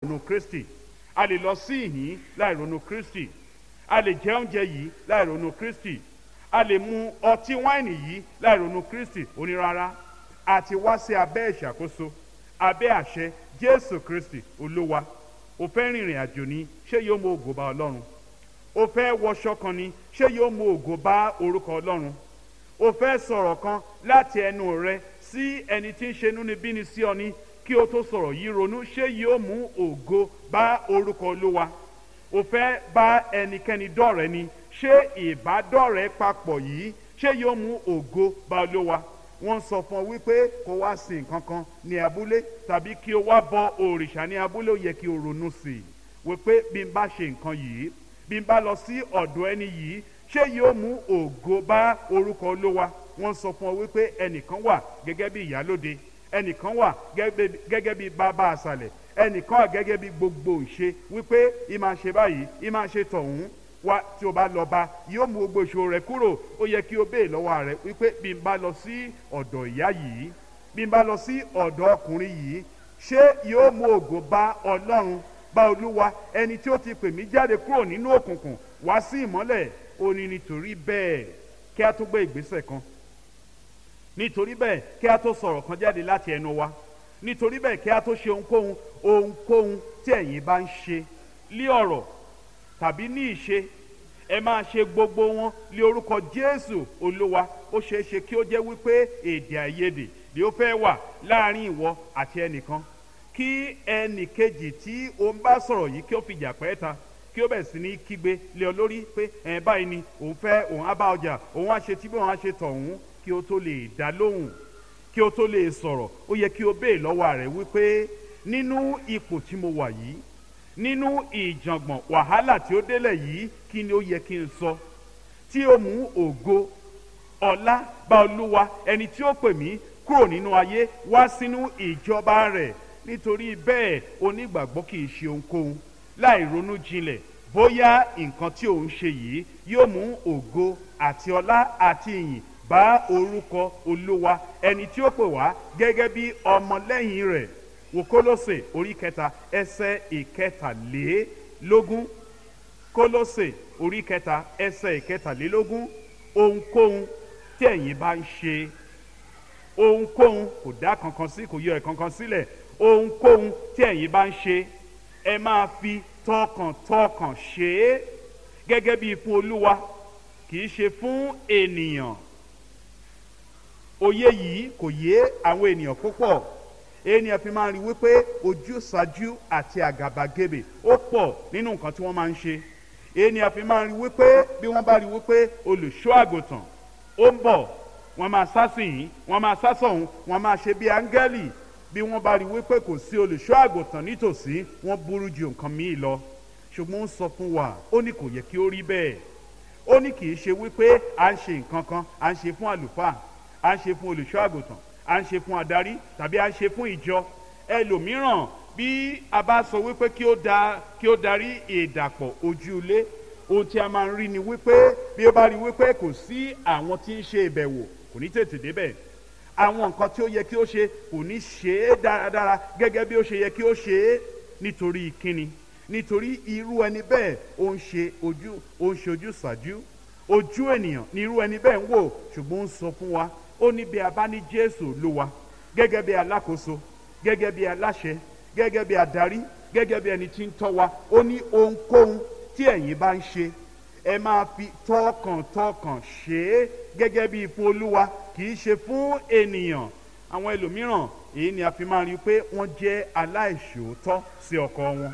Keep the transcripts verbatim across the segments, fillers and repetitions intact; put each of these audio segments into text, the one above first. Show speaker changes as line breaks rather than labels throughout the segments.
ronú Kristi, a lè lọ sí ìhín láì ronú Kristi, a lè jẹ oúnjẹ yìí láì ronú Kristi, a lè mu ọtí wáìnì yìí láì ronú Kristi. Ó ní rárá, a ti wá sí abẹ́ ìṣàkóso, abẹ́ àṣẹ Jésù Kristi Olúwa. O fẹ́ rìnrìn àjò ni, ṣé yóò mú ògo bá Ọlọ́run? O fẹ́ wọṣọ kan ni, ṣé yóò mú ògo bá orúkọ Ọlọ́run? O fẹ́ sọ̀rọ̀ kan láti ẹnu rẹ sí ẹni tí ń ṣe inúnibíni sí ọ ni, kí o tó sọ̀rọ̀ yìí ronú, ṣé yóò mú ògo bá orúkọ Olúwa? O fẹ́ bá ẹnikẹ́ni dọ̀rẹ́ ni, ṣé ìbádọ́rẹ́ papọ̀ yìí ṣé yóò mú ògo bá Olúwa? Wọ́n sọ fún ọ wípé kó wá sin nǹkan kan ní abúlé tàbí kí o wá bọ òrìṣà ní abúlé. Ó yẹ kí o ronú sí i wípé bí n bá ṣe nǹkan yìí, bí n bá lọ sí ọ̀dọ̀ ẹni yìí, ṣé yóò mú ògo bá orúkọ Olúwa? Wọ́n sọ fún ọ wípé ẹnìkan wà gẹ́gẹ́ bí ìyálóde, ẹnìkan wà gẹ́gẹ́ bí bàbá àṣàlẹ̀, ẹnìkan wà gẹ́gẹ́ bí gbogbo ìṣe, wípé ìmáa ṣe báyìí, ìmáa ṣe tọ̀hún. Wá tí o bá lọ bá, yóò mú gbogbo ìṣòro rẹ kúrò. Ó yẹ kí o béè lọ́wọ́ rẹ wípé bí n bá lọ sí ọ̀dọ̀ ìyá yìí, bí n bá lọ sí ọ̀dọ̀ ọkùnrin yìí, ṣé yóò mú ògo bá Ọlọ́run, bá Olúwa, ẹni tí ó ti pè mí jáde kúrò nínú òkùnkùn wá sí ìmọ́lẹ̀? Ó ní nítorí bẹ́ẹ̀ kí a tó gbé ìgbésẹ̀ kan, nítorí bẹ́ẹ̀ kí a tó sọ̀rọ̀ kan jáde láti ẹnu wa, nítorí bẹ́ẹ̀ kí a tó ṣe ohunkóhun ohunkóhun tí ẹ̀yin bá ń ṣe lí ọ̀rọ̀ tàbí ní ìṣe, ẹ máa ṣe gbogbo wọn lé orúkọ Jésù Olúwa. Ó ṣeé ṣe kí ó jẹ́ wípé èdè àìyedè ni ó fẹ́ wà láàrin ìwọ àti ẹnìkan, kí ẹnì kejì tí o ń bá sọ̀rọ̀ yìí kí ó fìjà pẹ́ ta, kí ó bẹ̀ sí ní kígbe lé ọ lórí pé ẹ̀ báyìí ni òun fẹ́, òun á bá ọjà, òun á ṣe tí bí òun á ṣe tọ̀hún. Kí o tó lè dá lóhùn, kí o tó lè sọ̀rọ̀, ó yẹ kí o béè lọ́wọ́ rẹ̀ wípé nínú ipò tí mo wà yìí, nínú ìjàngbọ̀n wàhálà tí ó délẹ̀ yìí, kí ni ó yẹ kí n sọ tí ó mú ògo ọlá bá Olúwa, ẹni tí ó pè mí kúrò nínú ayé wá sínú ìjọba rẹ̀? Nítorí bẹ́ẹ̀ onígbàgbọ́ kì í ṣe ohunkóhun láì ronú jinlẹ̀ bóyá nǹkan tí òun ṣe yìí yóò mú ògo àti ọlá àti ìyìn bá orúkọ Olúwa, ẹni tí ó pè wá gẹ́gẹ́ bí ọmọlẹ́yìn rẹ̀. Wò Kólósè orí kẹta ẹsẹ̀ ìkẹtàlélógún. Kólósè orí kẹta ẹsẹ̀ ìkẹtàlélógún. Ohunkóhun tí ẹ̀yin bá ń ṣe, ohunkóhun, kò dá kankan sí, kò yọ ẹ̀ kankan sílẹ̀, ohunkóhun tí ẹ̀yin bá ń ṣe, ẹ máa fi tọkàntọkàn ṣe é gẹ́gẹ́ bí fún Olúwa, kì í ṣe fún ènìyàn. Òye yìí kò yé àwọn ènìyàn púpọ̀. Ènìyàn fi máa ń rí wípé ojúsàájú àti àgàbàgebè ó pọ̀ nínú nǹkan tí wọ́n máa ń ṣe. Ènìyàn fi máa ń rí wípé bí wọ́n bá rí wípé olùṣọ́ àgùntàn ó ń bọ̀, wọ́n máa sá sí yìí, wọ́n máa sá sọ̀hún, wọ́n máa ṣe bí áńgẹ́lì. Bí wọ́n bá rí wípé kò sí olùṣọ́ àgùntàn nítòsí, wọ́n burú ju nǹkan míì lọ. Ṣùgbọ́n ó ń sọ fún wa, ó ní kò yẹ kí ó rí bẹ́ẹ̀. Ó ní kì í ṣe wípé à ń ṣe nǹkan kan, à ń ṣe fún àlùfáà, à ń ṣe fún olùṣọ́ àgùntàn, à ń ṣe fún adarí tàbí à ń ṣe fún ìjọ. Ẹlòmíràn bí a bá sọ wípé kí ó da kí ó darí ìdàpọ̀ ojúlé, ohun tí a máa ń rí ni wípé bí ó bá rí wípé kò sí àwọn tí ń ṣe ìbẹ̀wò, kò ní tètè débẹ̀. Àwọn nǹkan tí ó yẹ kí ó ṣe kò ní ṣe é dáradára gẹ́gẹ́ bí ó ṣe yẹ kí ó ṣe é. Nítorí kíni? Nítorí irú ẹni bẹ́ẹ̀ ó ń ṣe ojú ó ń ṣe ojú ṣáájú, ojú ènìyàn ni irú ẹni bẹ́ẹ̀ ń wò. Ṣùgbọ́n ó ń sọ fún wa, ó ní bí a bá ní Jésù Olúwa gẹ́gẹ́ bí alákòóso, gẹ́gẹ́ bí aláṣẹ, gẹ́gẹ́ bí adarí, gẹ́gẹ́ bí ẹni tí ń tọ́ wa, ó ní ohunkóhun tí ẹ̀yin bá ń ṣe, ẹ máa fi tọkàntọkàn ṣe é gẹ́gẹ́ bí fún Olúwa, kì í ṣe fún ènìyàn. Àwọn ẹlòmíràn, èyí ni a fi máa rí i pé wọ́n jẹ́ aláìṣòótọ́ sí ọkọ wọn.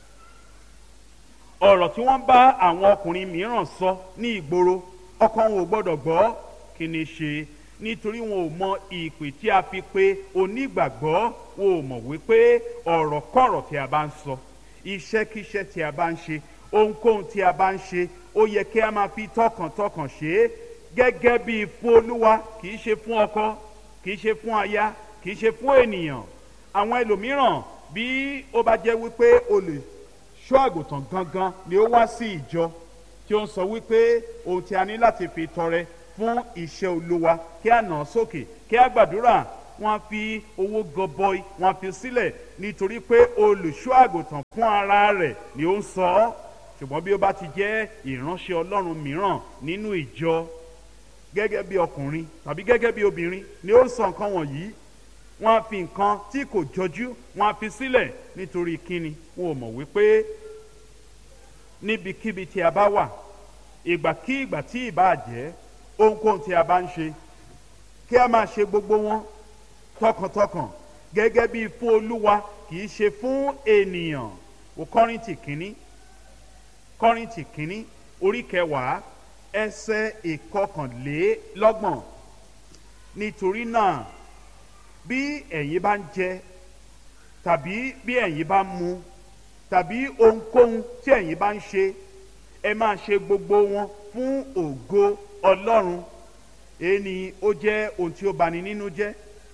Ọ̀rọ̀ tí wọ́n bá àwọn ọkùnrin mìíràn sọ ní ìgboro, ọkọ wọn ò gbọ́dọ̀ gbọ́. Kí ni ṣe? Nítorí wọn ò mọ ìpè tí a fi pe onígbàgbọ́. Wọn ò mọ̀ wípé ọ̀rọ̀ kọ̀rọ̀ tí a bá ń sọ, iṣẹ́kíṣẹ́ tí a bá ń ṣe, ohunkóhun tí a bá ń ṣe, ó yẹ kí a máa fi tọkàntọkàn ṣe é gẹ́gẹ́ bí fún Olúwa, kì í ṣe fún ọkọ, kì í ṣe fún aya, kì í ṣe fún ènìyàn. Àwọn ẹlòmíràn bí ó bá jẹ́ wípé olùṣọ́ àgùntàn gangan ni ó wá sí ìjọ tí ó ń sọ wípé ohun tí a ní láti fi tọrẹ fún iṣẹ́ Olúwa, kí a nà án sókè, kí a gbàdúrà, wọ́n á fi owó gọbọi wọ́n á fi sílẹ̀ nítorí pé olùṣọ́ àgùntàn fún ara rẹ̀ ni ó ń sọ ọ́. Ṣùgbọ́n bí ó bá ti jẹ́ ìránṣẹ́ Ọlọ́run mìíràn nínú ìjọ gẹ́gẹ́ bí ọkùnrin tàbí gẹ́gẹ́ bí obìnrin ni ó ń sọ nǹkan wọ̀nyí, wọ́n á fi nǹkan tí kò jọjú wọ́n á fi sílẹ̀ nítorí kíni? Wọn ò mọ̀ wípé níbikíbi tí a bá wà, ìgbàkígbà tí ìbá jẹ́, ohunkóhun tí a bá ń ṣe, kí a máa ṣe gbogbo wọn tọkàntọkàn gẹ́gẹ́ bí fún Olúwa, kì í ṣe fún ènìyàn. Wo Kọ́ríńtì kínní Kọ́ríńtì kínní orí kẹwàá ẹsẹ̀ ìkọkànlélọ́gbọ̀n. Nítorí náà bí ẹ̀yin bá ń jẹ tàbí bí ẹ̀yin bá ń mu tàbí ohunkóhun tí ẹ̀yin bá ń ṣe, ẹ máa ṣe gbogbo wọn fún ògo Ọlọ́run. Èyí ni ó jẹ́ ohun tí ó bani nínú jẹ́.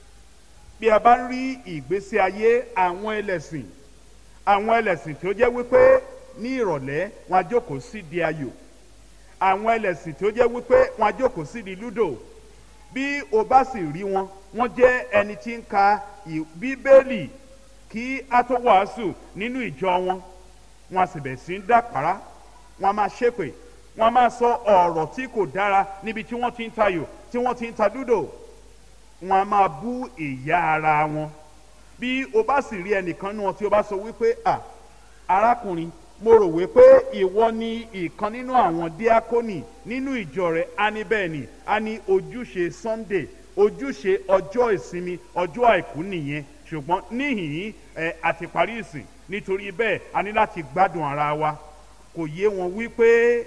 Bí a bá ń rí ìgbésí ayé àwọn ẹlẹ́sìn àwọn ẹlẹ́sìn tí ó jẹ́ wípé ní ìrọ̀lẹ́ wọn á jókòó sí di ayò, àwọn ẹlẹ́sìn tí ó jẹ́ wípé wọn á jókòó sí di lúdò, bí o bá sì rí wọn, wọ́n jẹ́ ẹni tí ń ka Bíbélì kí á tó wàásù nínú ìjọ wọn, wọn á sì bẹ̀ sí ń dàpárá, wọn á máa ṣépè, wọn á máa sọ ọ̀rọ̀ tí kò dára níbi tí wọ́n ti ń tayò, tí wọ́n ti ń ta lúdò, wọn á máa bú ìyá ara wọn. Bí o bá sì rí ẹnìkan náà tí o bá sọ wípé à arákùnrin, mo rò wípé ìwọ ni ìkan nínú àwọn díákónì nínú ìjọ rẹ, á ní bẹ́ẹ̀ ni, á ní ojúṣe Sunday, ojúṣe ọjọ́ ìsinmi, ọjọ́ àìkú nìyẹn. Ṣùgbọ́n níhìn-ín ẹ àti parí ìsìn, nítorí bẹ́ẹ̀ a ní láti gbádùn ara wa. Kò yé wọn wípé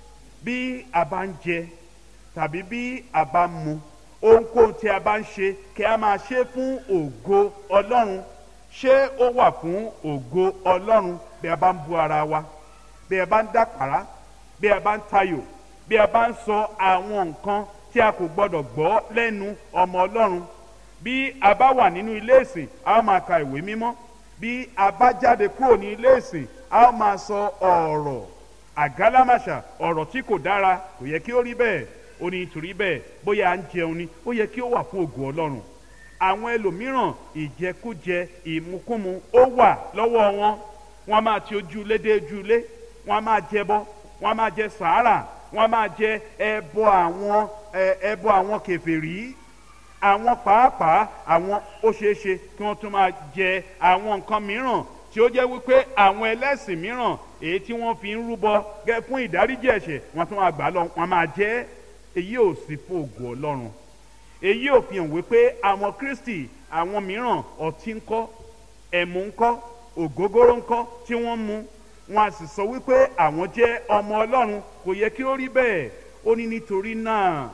bí a bá ń jẹ tàbí bí a bá ń mu, ohunkóhun tí a bá ń ṣe kí a máa ṣe fún ògo Ọlọ́run. Ṣé ó wà fún ògo Ọlọ́run bí a bá ń bú ara wa, bí a bá ń dàpárá, bí a bá ń tayò, bí a bá ń sọ àwọn nǹkan tí a kò gbọdọ̀ gbọ́ lẹ́nu ọmọ Ọlọ́run? Bí a bá wà nínú ilé ìsìn, a ó máa ka ìwé mímọ́. Bí a bá jáde kúrò ní ilé ìsìn, a ó máa sọ ọ̀rọ̀ àgálámàṣà, ọ̀rọ̀ tí kò dára. Kò yẹ kí ó rí bẹ́ẹ̀. Ó ní nítorí bẹ́ẹ̀, bóyá à ń jẹun ni, ó yẹ kí ó wà fún ògo Ọlọ́run. Àwọn ẹlòmíràn ìjẹkújẹ, ìmukúmu ó wà lọ́wọ́ wọn. Wọ́n máa ti ojú ilé dé ojú ilé, wọ́n máa jẹbọ, wọ́n máa jẹ sàárà, wọ́n máa jẹ ẹbọ àwọn ẹbọ àwọn kèfèrí. Àwọn pàápàá àwọn ó ṣeé ṣe kí wọ́n tún máa jẹ àwọn nǹkan mìíràn tí ó jẹ́ wípé àwọn ẹlẹ́sìn mìíràn èyí tí wọ́n fi ń rúbọ gẹ́ fún ìdáríjì ẹ̀ṣẹ̀, wọ́n tún máa gbà lọ, wọ́n máa jẹ. Èyí ò sí fún ògo Ọlọ́run. Èyí ò fi hàn wípé àwọn Kristi àwọn mìíràn ọtí ńkọ́, ẹmu ńkọ́, ògógóró ńkọ́ tí wọ́n mu, wọn a sì sọ wípé àwọn jẹ́ ọmọ Ọlọ́run. Kò yẹ kí ó rí bẹ́ẹ̀. Ó ní nítorí náà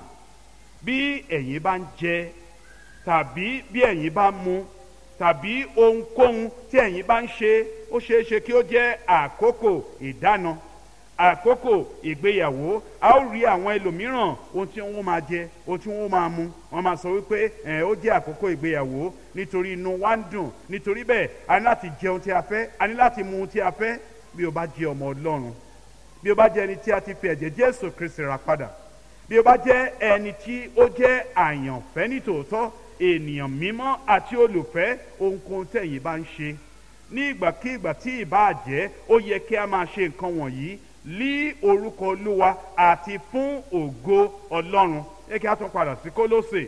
bí ẹ̀yin bá ń jẹ tàbí bí ẹ̀yin bá mu tàbí ohunkóhun tí ẹ̀yin bá ń ṣe, ó ṣeé ṣe kí ó jẹ́ àkókò ìdáná, àkókò ìgbéyàwó. A ó rí àwọn ẹlòmíràn ohun tí wọ́n máa jẹ, ohun tí wọ́n máa mu, wọ́n máa sọ wípé ẹ̀ ó jẹ́ àkókò ìgbéyàwó nítorí inú wa ń dùn. Nítorí bẹ́ẹ̀ a ní láti jẹ ohun tí a fẹ́, a ní láti mu ohun tí a fẹ́. Bí o bá jẹ́ ọmọ Ọlọ́run, bí o bá jẹ́ ẹni tí a ti fi ẹ̀jẹ̀ Jésù Kristi rà padà, bí o bá jẹ́ ẹni tí ó jẹ́ àyànfẹ́ nítòótọ́, ènìyàn mímọ́ àti olùfẹ́, ohunkóhun tẹ̀yin bá ń ṣe ní ìgbàkígbà tí ìbá jẹ́, ó yẹ kí a máa ṣe nǹkan wọ̀nyí lí orúkọ Olúwa àti fún ògo Ọlọ́run. Ẹ kí a tún padà sí Kólósè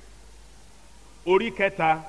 orí kẹta,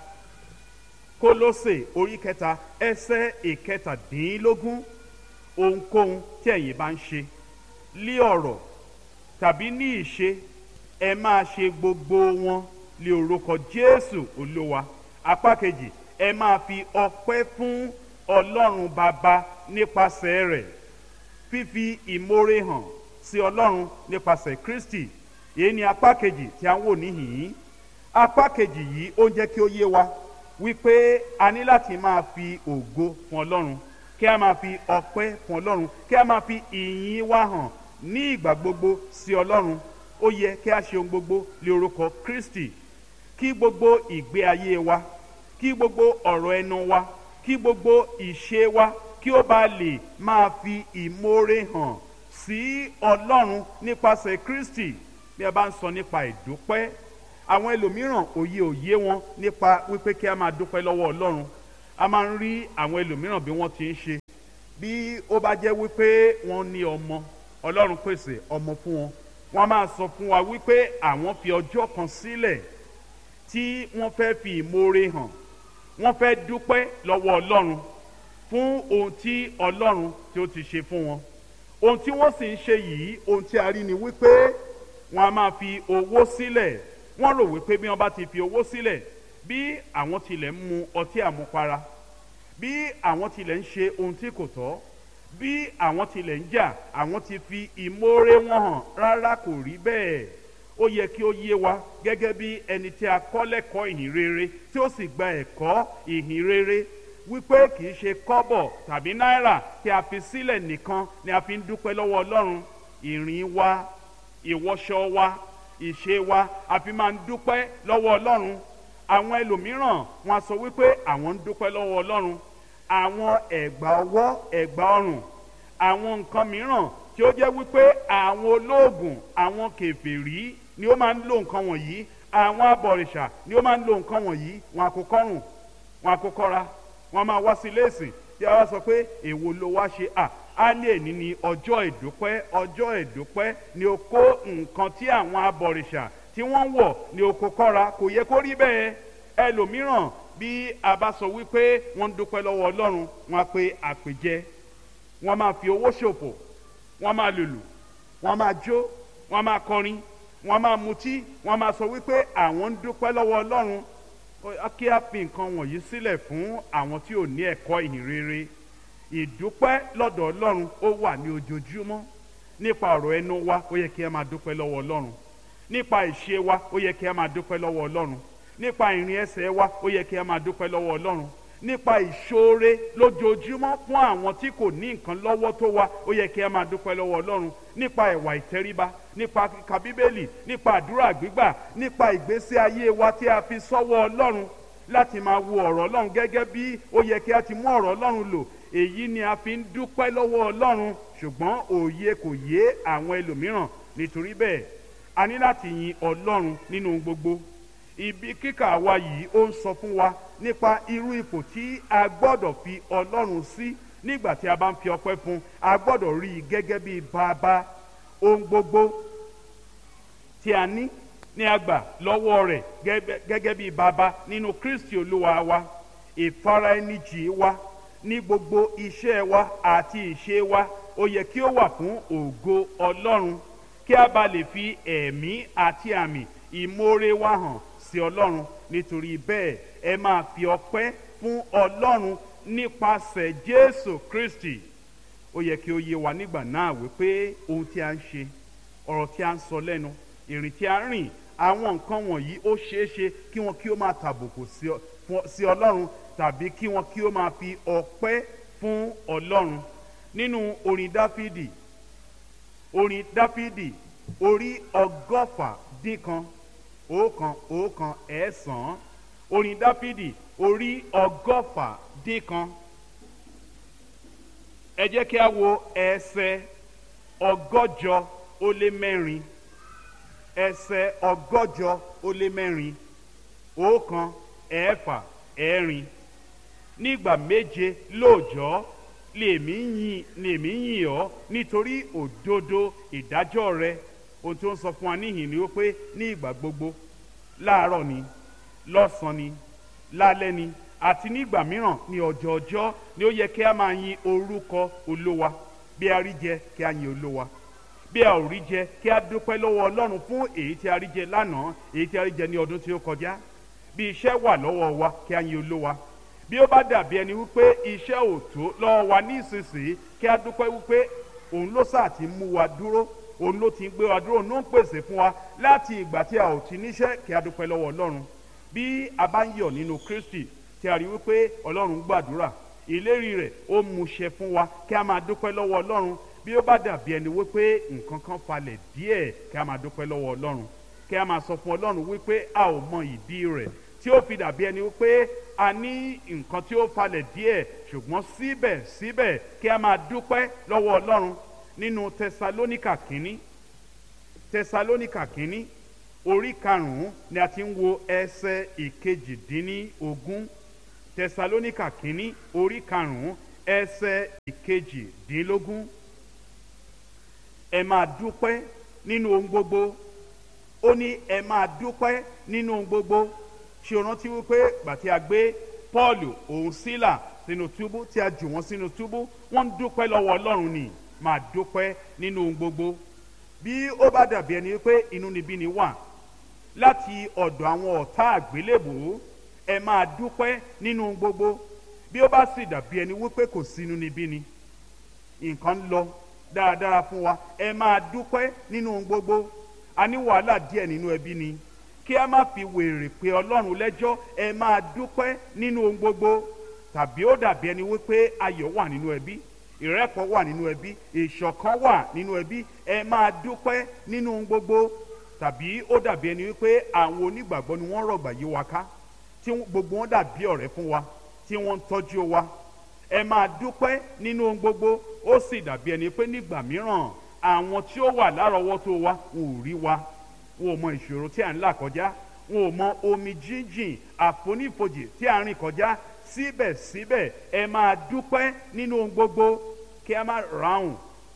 Kólósè orí kẹta ẹsẹ̀ ìkẹtàdínlógún. Ohunkóhun tí ẹ̀yin bá ń ṣe lí ọ̀rọ̀ tàbí ní ìṣe, ẹ máa ṣe gbogbo wọn lí orúkọ Jésù Olúwa. Apá kejì, ẹ máa fi ọpẹ́ fún Ọlọ́run Baba nípasẹ̀ rẹ̀, fífi ìmoore hàn sí Ọlọ́run nípasẹ̀ Kristi. Èyí ni apá kejì tí a ń wò níhìn-ín. Apá kejì yìí ó ń jẹ́ kí ó yé wa wípé a ní láti máa fi ògo fún Ọlọ́run, kí a máa fi ọpẹ́ fún Ọlọ́run, kí a máa fi ìyìn wa hàn ní ìgbà gbogbo sí Ọlọ́run. Ó yẹ kí a ṣe ohun gbogbo lé orúkọ Kristi. Kí gbogbo ìgbé ayé wa, kí gbogbo ọ̀rọ̀ ẹnu wa, kí gbogbo ìṣe wa, kí ó bá lè máa fi ìmoore hàn sí Ọlọ́run nípasẹ̀ Kristi. Bí a bá ń sọ nípa ìdúpẹ́, àwọn ẹlòmíràn òye òye wọn nípa wípé kí a máa dúpẹ́ lọ́wọ́ Ọlọ́run. A máa ń rí àwọn ẹlòmíràn bí wọ́n ti ń ṣe, bí ó bá jẹ́ wípé wọ́n ní ọmọ, Ọlọ́run pèsè ọmọ fún wọn, wọ́n máa sọ fún wa wípé àwọn fi ọjọ́ kan sílẹ̀ tí wọ́n fẹ́ fi ìmoore hàn, wọ́n fẹ́ dúpẹ́ lọ́wọ́ Ọlọ́run fún ohun tí Ọlọ́run tí ó ti ṣe fún wọn. Ohun tí wọ́n sì ń ṣe yìí, ohun tí a rí ni wípé wọ́n á máa fi owó sílẹ̀. Wọ́n rò wípé bí wọ́n bá ti fi owó sílẹ̀, bí àwọn tilẹ̀ ń mu ọtí àmupara, bí àwọn tilẹ̀ ń ṣe ohun tí kò tọ́, bí àwọn tilẹ̀ ń jà, àwọn ti fi ìmoore wọn hàn. Rárá, kò rí bẹ́ẹ̀. Ó yẹ kí ó yé wa gẹ́gẹ́ bí ẹni tí a kọ́ lẹ́kọ̀ọ́ ìhìn rere tí ó sì gba ẹ̀kọ́ ìhìn rere wípé kì í ṣe kọ́bọ̀ tàbí náírà tí a fi sílẹ̀ nìkan ni a fi ń dúpẹ́ lọ́wọ́ Ọlọ́run. Ìrìn wa, ìwọṣọ wa, ìṣe wa, a fi máa ń dúpẹ́ lọ́wọ́ Ọlọ́run. Àwọn ẹlòmíràn wọn a sọ wípé àwọn ń dúpẹ́ lọ́wọ́ Ọlọ́run. Àwọn ẹ̀gbà ọwọ́, ẹ̀gbà ọrùn, àwọn nǹkan mìíràn tí ó jẹ́ wípé àwọn olóògùn, àwọn kèfèrí ni ó máa ń lo nǹkan wọ̀nyí, àwọn abọ̀rìṣà ni ó máa ń lo nǹkan wọ̀nyí. Wọn àkókọ́rùn, wọn àkókọ́ra, wọn máa wá sí ilé ìsìn tí a wá sọ pé èwo ló wá ṣe. à á ní èní ní ọjọ́ ìdúpẹ́. ọjọ́ ìdúpẹ́ ni o kó nǹkan tí àwọn abọ̀rìṣà tí wọ́n wọ̀ ni o kó kọ́ra. Kò yẹ kó rí bẹ́ẹ̀. Ẹlòmíràn bí a bá sọ wípé wọ́n ń dúpẹ́ lọ́wọ́ Ọlọ́run, wọ́n á pe àpèjẹ, wọ́n máa fi owó ṣòfò, wọ́n máa lùlù, wọ́n máa jó, wọ́n máa kọrin, wọ́n máa mutí, wọ́n máa sọ wípé àwọn ń dúpẹ́ lọ́wọ́ Ọlọ́run. Kí a fi nǹkan wọ̀nyí sílẹ̀ fún àwọn tí ò ní ẹ̀kọ́ ìhìn rere. Ìdúpẹ́ lọ́dọ̀ Ọlọ́run ó wà ní ojoojúmọ́. Nípa ọ̀rọ̀ ẹnu wa, ó yẹ kí a máa dúpẹ́ lọ́wọ́ Ọlọ́run. Nípa ìṣe wa, ó yẹ kí a máa dúpẹ́ lọ́wọ́ Ọlọ́run. Nípa ìrìn ẹsẹ̀ wa, ó yẹ kí a máa dúpẹ́ lọ́wọ́ Ọlọ́run. Nípa ìṣoore lójoojúmọ́ fún àwọn tí kò ní nǹkan lọ́wọ́ tó wa, ó yẹ kí a máa dúpẹ́ lọ́wọ́ Ọlọ́run. Nípa ìwà ìtẹríba, nípa kíka Bíbélì, nípa àdúrà gbígbà, nípa ìgbésí ayé wa tí a fi sọ́wọ́ Ọlọ́run láti máa wo ọ̀rọ̀ Ọlọ́run gẹ́gẹ́ bí ó yẹ kí a ti mú ọ̀rọ̀ Ọlọ́run lò. Èyí ni a fi ń dúpẹ́ lọ́wọ́ Ọlọ́run. Ṣùgbọ́n òye kò yé àwọn ẹlòmíràn. Nítorí bẹ́ẹ̀, a ní láti yin Ọlọ́run nínú gbogbo. Ibi kíkà wa yìí ó ń sọ fún wa nípa irú ipò tí a gbọ́dọ̀ fi Ọlọ́run sí nígbà tí a bá ń fi ọpẹ́ fún. A gbọ́dọ̀ rí i gẹ́gẹ́ bí bàbá. Ohun gbogbo tí a ní ní a gbà lọ́wọ́ rẹ̀ gẹ́gẹ́ bí bàbá nínú Kristi Olúwa wa. Ìfaraẹnijì wa ní gbogbo iṣẹ́ wa àti ìṣe wa ó yẹ kí ó wà fún ògo Ọlọ́run, kí a bá lè fi ẹ̀mí àti àmì ìmoore wa hàn sí Ọlọ́run. Nítorí bẹ́ẹ̀, ẹ máa fi ọpẹ́ fún Ọlọ́run nípasẹ̀ Jésù Kristi. Ó yẹ kí ó yé wa nígbà náà wípé ohun tí a ń ṣe, ọ̀rọ̀ tí a ń sọ lẹ́nu, ìrìn tí a ń rìn, àwọn nǹkan wọ̀nyí ó ṣeé ṣe kí wọn kí ó máa tàbùkù sí Ọlọ́run tàbí kí wọn kí ó máa fi ọpẹ́ fún Ọlọ́run. Nínú orin Dáfídì, orin Dáfídì orí ọgọ́fà dín kan, ọ̀kan ọ̀kan ẹ̀sán. Orin Dáfídì orí ọgọ́fà dín kan. Ẹ jẹ́ kí a wo ẹsẹ̀ ọgọ́jọ ó lé mẹ́rin. Ẹsẹ̀ ọgọ́jọ ó lé mẹ́rin. Ọ̀kan ẹ̀fà ẹ̀rin. Nígbà méje lóòjọ́ lèmi yìn lèmi yìn ọ́ nítorí òdodo ìdájọ́ rẹ. Ohun tó ń sọ fún wa níhìn ni ó pé ní ìgbà gbogbo, láàárọ̀ ni, lọ́sàn-án ni, lálẹ́ ni, àti nígbà mìíràn ní ọjọ́ ọjọ́ ni ó yẹ kí a máa yin orúkọ Olúwa. Bí a rí jẹ, kí a yin Olúwa. Bí a ò rí jẹ, kí a dúpẹ́ lọ́wọ́ Ọlọ́run fún èyí tí a rí jẹ lánàá, èyí tí a rí jẹ ní ọdún tí ó kọjá. Bí iṣẹ́ wà lọ́wọ́ wa, kí a yin Olúwa. Bí ó bá dàbí ẹni wípé iṣẹ́ ò tó lọ́wọ́ wa ní ìsinsìnyí, kí a dúpẹ́ wípé òun ló sáà ti mú wa dúró, òun ló ti ń gbé wa dúró, òun ló ń pèsè fún wa láti ìgbà tí a ò ti níṣẹ́. Kí a dúpẹ́ lọ́wọ́ Ọlọ́run. Bí a bá ń yọ̀ nínú Kristi, tí a rí wípé Ọlọ́run gbàdúrà, ìlérí rẹ̀ ó múṣẹ fún wa, kí a máa dúpẹ́ lọ́wọ́ Ọlọ́run. Bí ó bá dàbí ẹni wípé nǹkan kan falẹ̀ díẹ̀, kí a máa dúpẹ́ lọ́wọ́ Ọlọ́run. Kí a máa sọ fún Ọlọ́run wípé a ò mọ ìdí rẹ̀ tí ó fi dàbí ẹni wípé a ní nǹkan tí ó falẹ̀ díẹ̀, ṣùgbọ́n síbẹ̀síbẹ̀ kí a máa dúpẹ́ lọ́wọ́ Ọlọ́run. Nínú Tẹsalóníkà kínní, Tẹsalóníkà kínní orí karùn-ún ni a ti ń wo ẹsẹ̀ ìkejìdínlógún. Tẹsalóníkà kínní orí karùn-ún ẹsẹ̀ ìkejìdínlógún. Ẹ máa dúpẹ́ nínú ohun gbogbo. Ó ní ẹ máa dúpẹ́ nínú ohun gbogbo. Ṣé o rántí wípé gbà tí a gbé Pọ́ọ̀lù òun Sílà sínú túbú, tí a jù wọ́n sínú túbú, wọ́n ń dúpẹ́ lọ́wọ́ Ọlọ́run ni. Máa dúpẹ́ nínú ohun gbogbo. Bí ó bá dàbí ẹni wípé inúnibíni wà láti ọ̀dọ̀ àwọn ọ̀tá àgbélébùú, ẹ máa dúpẹ́ nínú ohun gbogbo. Bí ó bá sì dàbí ẹni wípé kò sí inúnibíni, nǹkan ń lọ dáradára fún wa, ẹ máa dúpẹ́ nínú ohun gbogbo. A ní wàhálà díẹ̀ nínú ẹbí ni, kí a má fi wèrè pé Ọlọ́run lẹ́jọ́, ẹ máa dúpẹ́ nínú ohun gbogbo. Tàbí ó dàbí ẹni wípé ayọ̀ wà nínú ẹbí, ìrẹ́pọ̀ wà nínú ẹbí, ìṣọ̀kan wà nínú ẹbí, ẹ máa dúpẹ́ nínú ohun gbogbo. Tàbí ó dàbí ẹni wípé àwọn onígbàgbọ́ ni wọ́n rọ̀gbà yí wa ká, tí gbogbo wọn dàbí ọ̀rẹ́ fún wa, tí wọ́n ń tọ́jú wa, ẹ máa dúpẹ́ nínú ohun gbogbo. Ó sì dàbí ẹni pé nígbà mìíràn àwọn tí ó wà lárọ̀ọ́wọ́tó wa wọn ò rí wa, wọn ò mọ ìṣòro tí à ń là kọjá, wọn ò mọ omi jíjìn àfonífojì tí à ń rìn kọjá. Síbẹ̀síbẹ̀ ẹ máa dúpẹ́ nínú ohun gbogbo. Kí a má ráhùn,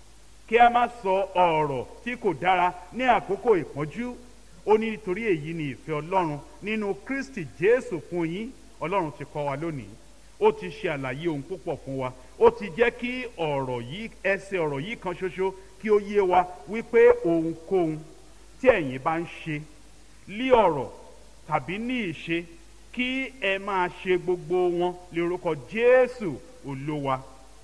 kí a má sọ ọ̀rọ̀ tí kò dára ní àkókò ìpọ́njú. Ó ní nítorí èyí ni ìfẹ́ Ọlọ́run nínú Kristi Jésù fún yín. Ọlọ́run ti kọ́ wa lónìí, ó ti ṣe àlàyé ohun púpọ̀ fún wa, ó ti jẹ́ kí ọ̀rọ̀ yìí, ẹsẹ̀ ọ̀rọ̀ yìí kan ṣoṣo kí ó yé wa wípé ohunkóhun tí ẹ̀yin bá ń ṣe lí ọ̀rọ̀ tàbí ní ìṣe, kí ẹ máa ṣe gbogbo wọn lórúkọ Jésù Olúwa.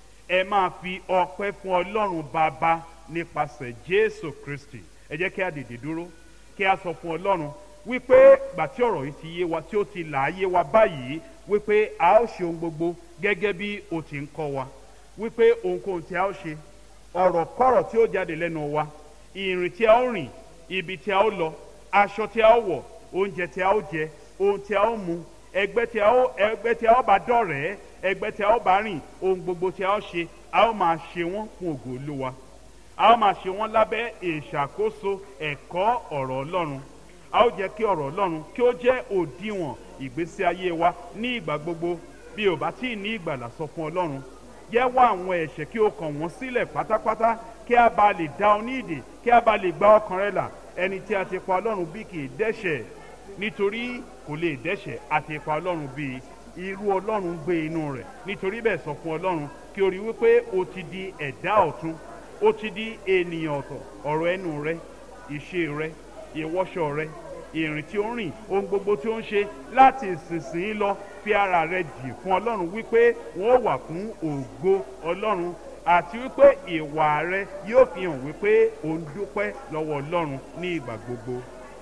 Ẹ máa fi ọpẹ́ fún Ọlọ́run Baba nípasẹ̀ Jésù Kristi. Ẹ jẹ́ kí a dìde dúró, kí a sọ fún Ọlọ́run wípé gbà tí ọ̀rọ̀ yìí ti yé wa, tí ó ti là á yé wa báyìí, wípé a ó ṣe ohun gbogbo gẹ́gẹ́ bí o ti ń kọ́ wa, wípé ohunkóhun tí a ó ṣe, ọ̀rọ̀ kọ́rọ̀ tí ó jáde lẹ́nu wa, ìrìn tí a ó rìn, ibi tí a ó lọ, aṣọ tí a ó wọ̀, oúnjẹ tí a ó jẹ, ohun tí a ó mu, ẹgbẹ́ tí a ó ẹgbẹ́ tí a ó bá dọ̀rẹ́, ẹgbẹ́ tí a ó bá rìn, ohun gbogbo tí a ó ṣe, a ó máa ṣe wọ́n fún ògo Olúwa. A ó máa ṣe wọ́n lábẹ́ ìṣàkóso ẹ̀kọ́ ọ̀rọ̀ Ọlọ́run. A ó jẹ́ kí ọ̀rọ̀ Ọlọ́run kí ó jẹ́ òdiwọ̀n ìgbésí ayé wa ní ìgbà gbogbo. Bí o bá tí ì ní ìgbàlà, sọ fún Ọlọ́run, jẹ́wọ́ àwọn ẹ̀ṣẹ̀ kí o kàn wọ́n sílẹ̀ pátápátá, kí a bá lè dá ọ ní ìdè, kí a bá lè gba ọkàn rẹ là. Ẹni tí a ti pa Ọlọ́run bí kì í dẹ́ṣẹ̀, nítorí kò lè dẹ́ṣẹ̀. A ti pa Ọlọ́run bí, irú Ọlọ́run gbé inú rẹ̀. Nítorí bẹ́ẹ̀ sọ fún Ọlọ́run kí o rí wípé o ti di ẹ̀dá ọ̀tun, o ti di ènìyàn ọ̀tọ̀. Ọ̀rọ̀ ẹnu rẹ, ìṣe rẹ, ìwọṣọ rẹ, ìrìn tí ó ń rìn, ohun gbogbo tí ó ń ṣe, láti ìsinsìnyí lọ fi ara rẹ jì fún Ọlọ́run wípé wọ́n wà fún ògo Ọlọ́run, àti wípé ìwà rẹ yóò fi hàn wípé o ń dúpẹ́ lọ́wọ́ Ọlọ́run ní ìgbà gbogbo.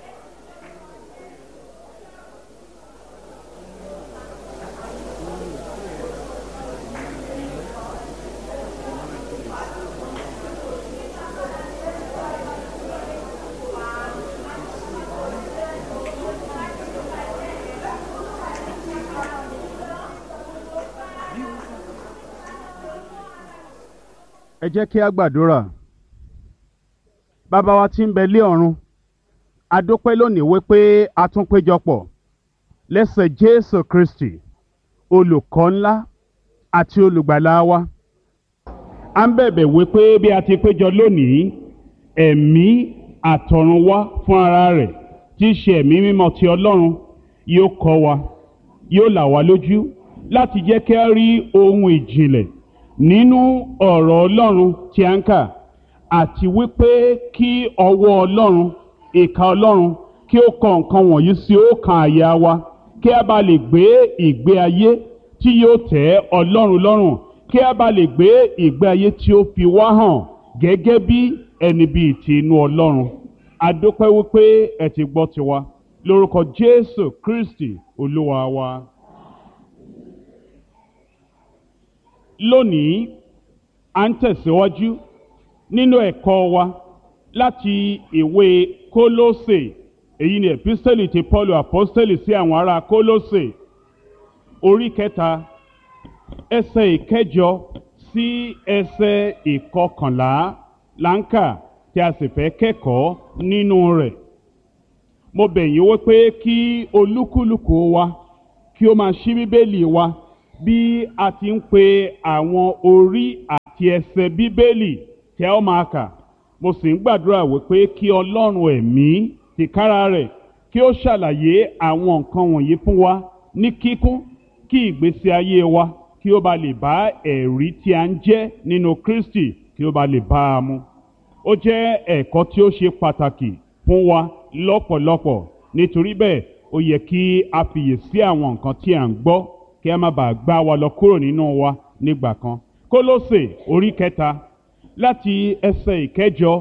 Ẹ jẹ́ kí a gbàdúrà. Bàbá wa tí ń bẹ lé ọ̀run, a dúpẹ́ lónìí wípé a tún péjọpọ̀ lẹ́sẹ̀ Jésù Kristi, olùkọ́ ńlá àti olùgbàlà wa. À ń bẹ̀bẹ̀ wípé bí a ti péjọ lónìí, ẹ̀mí àtọ̀run wá fún ara rẹ̀ tí í ṣe ẹ̀mí mímọ́ ti Ọlọ́run yóò kọ́ wa, yóò là wá lójú láti jẹ́ kí a rí ohun ìjìnlẹ̀ nínú ọ̀rọ̀ Ọlọ́run tí a ń kà, àti wípé kí ọwọ́ Ọlọ́run, ìka Ọlọ́run kí ó kọ nǹkan wọ̀nyí sí ọkàn àyà wa, kí a bá lè gbé ìgbé ayé tí yóò tẹ́ Ọlọ́run lọ́rùn, kí a bá lè gbé ìgbé ayé tí ó fi wá hàn gẹ́gẹ́ bí ẹni bíi ti inú Ọlọ́run. A dúpẹ́ wípé ẹ ti gbọ́ tiwa lórúkọ Jésù Kristi Olúwa wa. Lónìí, à ń tẹ̀síwájú nínú ẹ̀kọ́ wa láti ìwé Kólósè. Èyí ni ẹ̀písítẹ́lì ti Pọ́ọ̀lù àpọ́stẹ́lì sí àwọn ará Kólósè, orí kẹta, ẹsẹ̀ ìkẹjọ sí ẹsẹ̀ ìkọkànlá là ń kà tí a sì fẹ́ kẹ́kọ̀ọ́ nínú rẹ̀. mo bẹ̀ yín wípé kí olúkúlùkù wa kí ó máa ṣí bíbélì wa bí a ti ń pe àwọn orí àti ẹsẹ̀ bíbélì tí a ó máa kà. Mo sì ń gbàdúrà wípé kí ọlọ́run ẹ̀mí tìkára rẹ̀ kí ó ṣàlàyé àwọn nǹkan wọ̀nyí fún wa ní kíkún, kí ìgbésí ayé wa kí ó ba lè bá ẹ̀rí tí a ń jẹ́ nínú Kristi kí ó ba lè bá a mu. Ó jẹ́ ẹ̀kọ́ tí ó ṣe pàtàkì fún wa lọ́pọ̀lọpọ̀. Nítorí bẹ́ẹ̀ ó yẹ kí a fiyèsí àwọn nǹkan tí a ń gbọ́ kí a má bàa gbá wa lọ kúrò nínú wa nígbà kan. Kólósè orí kẹta láti ẹsẹ̀ ìkẹjọ.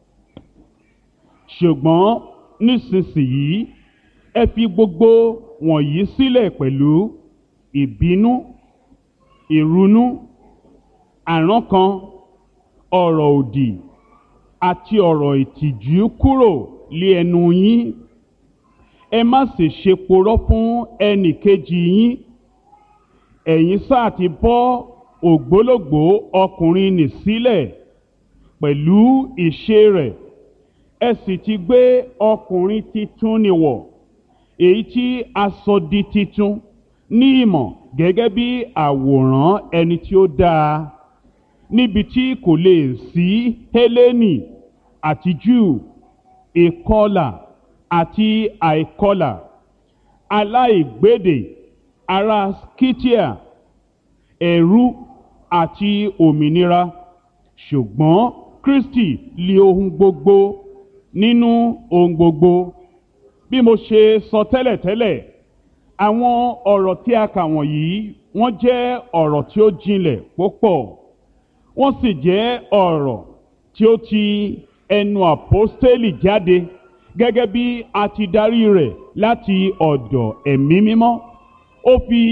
Ṣùgbọ́n nísinsìnyí ẹ fi gbogbo wọ̀nyí sílẹ̀ pẹ̀lú ìbínú, ìrunú, àrankàn, ọ̀rọ̀ òdì àti ọ̀rọ̀ ìtìjú kúrò lé ẹnu yín. Ẹ má sì ṣe porọ́ fún ẹnì kejì yín. Ẹ̀yin sáà ti bọ́ ògbólógbòó ọkùnrin nì sílẹ̀ pẹ̀lú ìṣe rẹ̀, ẹ sì ti gbé ọkùnrin titun nì wọ̀, èyí tí a sọ di titun ní ìmọ̀ gẹ́gẹ́ bí àwòrán ẹni tí ó dáa, níbi tí kò lè sí Hélénì àti Júù, ìkọlà àti àìkọlà, aláìgbédè, ará Scythia, ẹ̀rú àti òmìnira. Ṣùgbọ́n Kristi lé ohun gbogbo nínú ohun gbogbo. Bí mo ṣe sọ tẹ́lẹ̀tẹ́lẹ̀, àwọn ọ̀rọ̀ tí a kà wọ̀nyí wọ́n jẹ́ ọ̀rọ̀ tí ó jinlẹ̀ púpọ̀. Wọ́n sì jẹ́ ọ̀rọ̀ tí ó ti ẹnu àpọ́stélì jáde gẹ́gẹ́ bí a ti darí rẹ̀ láti ọ̀dọ̀ ẹ̀mí mímọ́. Ó fi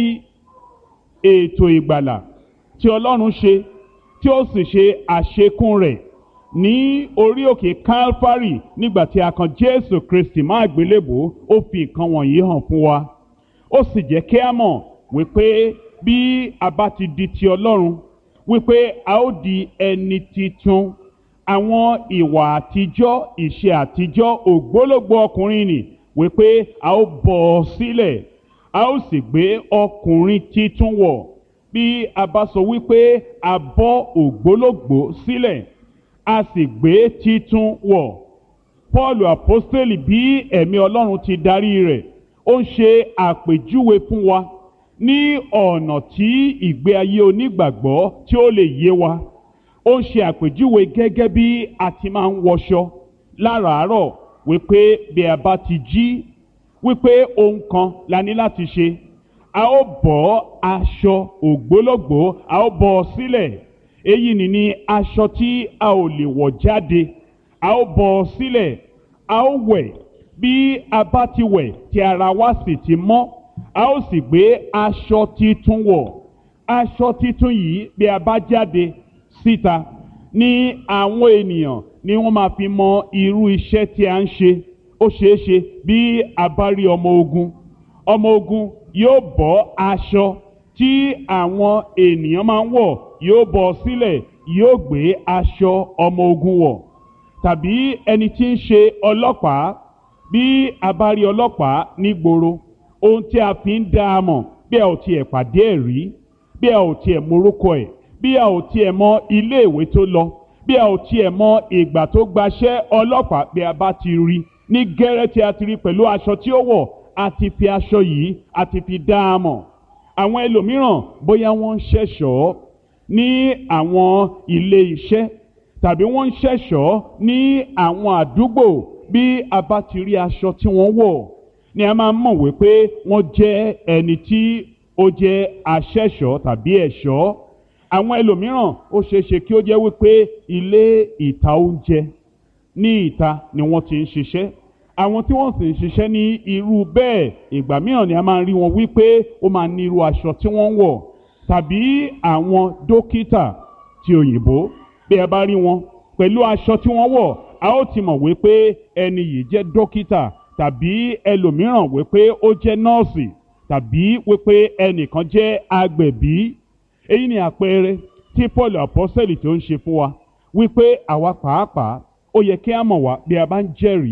ètò ìgbàlà tí Ọlọ́run ṣe tí ó sì ṣe àṣekún rẹ̀ ní orí òkè Kálfárì nígbà tí a kan Jésù Kristi mọ́ àgbélébùú. Ó fi nǹkan wọ̀nyí hàn fún wa. Ó sì jẹ́ kí a mọ̀ wípé bí a bá ti di ti Ọlọ́run, wípé a ó di ẹni titun. Àwọn ìwà àtijọ́, ìṣe àtijọ́, ògbólógbòó ọkùnrin nì, wípé a ó bọ́ ọ sílẹ̀, a ó sì gbé ọkùnrin titun wọ̀. Bí a bá sọ wípé a bọ́ ògbólógbòó sílẹ̀, a sì gbé titun wọ̀, Pọ́ọ̀lù àpọ́stélì bí ẹ̀mí Ọlọ́run ti darí rẹ̀, ó ń ṣe àpèjúwe fún wa ní ọ̀nà tí ìgbé ayé onígbàgbọ́ tí ó lè yé wa. Ó ń ṣe àpèjúwe gẹ́gẹ́ bí a ti máa ń wọṣọ láràárọ̀, wípé bí a bá ti jí, wípé ohun kan la ní láti ṣe. A ó bọ́ aṣọ ògbólógbòó, a ó bọ́ ọ sílẹ̀. Èyí ni ní aṣọ tí a ò lè wọ̀ jáde, a ó bọ́ ọ sílẹ̀. A ó wẹ̀, bí a bá ti wẹ̀ tí ara wa sì ti mọ́, a ó sì gbé aṣọ titun wọ̀. Aṣọ titun yìí bí a bá jáde síta, ní àwọn ènìyàn ni wọ́n máa fi mọ irú iṣẹ́ tí a ń ṣe. Ó ṣeé ṣe bí a bá rí ọmọ ogun, ọmọ ogun yóò bọ́ aṣọ tí àwọn ènìyàn máa ń wọ̀, yóò bọ́ sílẹ̀, yóò gbé aṣọ ọmọ ogun wọ̀. Tàbí ẹni tí ń ṣe ọlọ́pàá, bí a bá rí ọlọ́pàá nígboro, ohun tí a fi ń dá a mọ̀, bí a ò tiẹ̀ pàdé ẹ̀ rí, bí a ò tiẹ̀ morúkọ ẹ̀, bí a ò tiẹ̀ mọ ilé ìwé tó lọ, bí a ò tiẹ̀ mọ ìgbà tó gbaṣẹ́ ọlọ́pàá, bí a bá ti rí ní gẹ́rẹ́ tí a ti rí pẹ̀lú aṣọ tí ó wọ̀, a ti fi aṣọ yìí a ti fi dá a mọ̀. Àwọn ẹlòmíràn bóyá wọ́n ń ṣẹ̀ṣọ́ ní àwọn ilé iṣẹ́, tàbí wọ́n ń ṣẹ̀ṣọ́ ní àwọn àdúgbò, bí a bá ti rí aṣọ tí wọ́n wọ̀ ni a máa mọ̀ wípé wọ́n jẹ́ ẹni tí ó jẹ́ aṣẹ̀ṣọ́ tàbí ẹ̀ṣọ́. Àwọn ẹlòmíràn ó ṣeéṣe kí ó jẹ́ wípé ilé ìta oúnjẹ ní ìta ni wọ́n ti ń ṣiṣẹ́. Àwọn tí wọ́n sì ń ṣiṣẹ́ ní irú bẹ́ẹ̀, ìgbà mìíràn ni a máa ń rí wọn wípé ó máa ní irú aṣọ tí wọ́n ń wọ̀. Tàbí àwọn dókítà ti òyìnbó, bí ẹ bá rí wọn pẹ̀lú aṣọ tí wọ́n wọ̀, a ó ti mọ̀ wípé ẹni yìí jẹ́ dókítà, tàbí ẹlòmíràn wípé ó jẹ́ nọ́ọ̀sì, tàbí wípé ẹnìkan jẹ́ agbẹ̀bí. Èyí ni àpẹẹrẹ tí Pọ́ọ̀lù àpọ́sítélì tó ń ṣe fún wa, wípé àwa pàápàá ó yẹ kí a mọ̀ wá bí a bá ń jẹ́rìí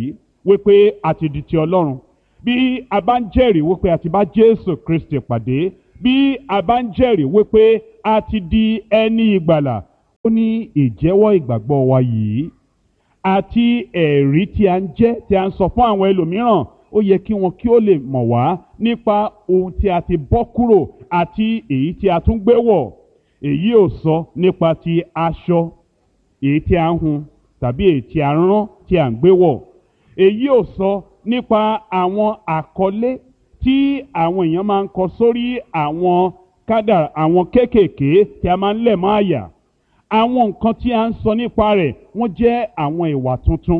wípé a ti di ti Ọlọ́run, bí a bá ń jẹ́rìí wípé a ti bá Jésù Kristi pàdé, bí a bá ń jẹ́rìí wípé a ti di ẹni ìgbàlà, ó ní ìjẹ́wọ́ ìgbàgbọ́ wa yìí àti ẹ̀rí tí a ń jẹ́ tí a ń sọ fún àwọn ẹlòmíràn, ó yẹ kí wọn kí ó lè mọ̀ wá nípa ohun tí a ti bọ́ kúrò àti èyí tí a tún gbé wọ̀. Èyí ò sọ nípa ti aṣọ èyí tí a ń hun tàbí èyí tí a rán tí a ń gbé wọ̀. Èyí ò sọ nípa àwọn àkọlé tí àwọn èèyàn máa ń kọ sórí àwọn kádà àwọn kéékèèké tí a máa ń lẹ̀ mọ́ àyà. Àwọn nǹkan tí a ń sọ nípa rẹ̀ wọ́n jẹ́ àwọn ìwà tuntun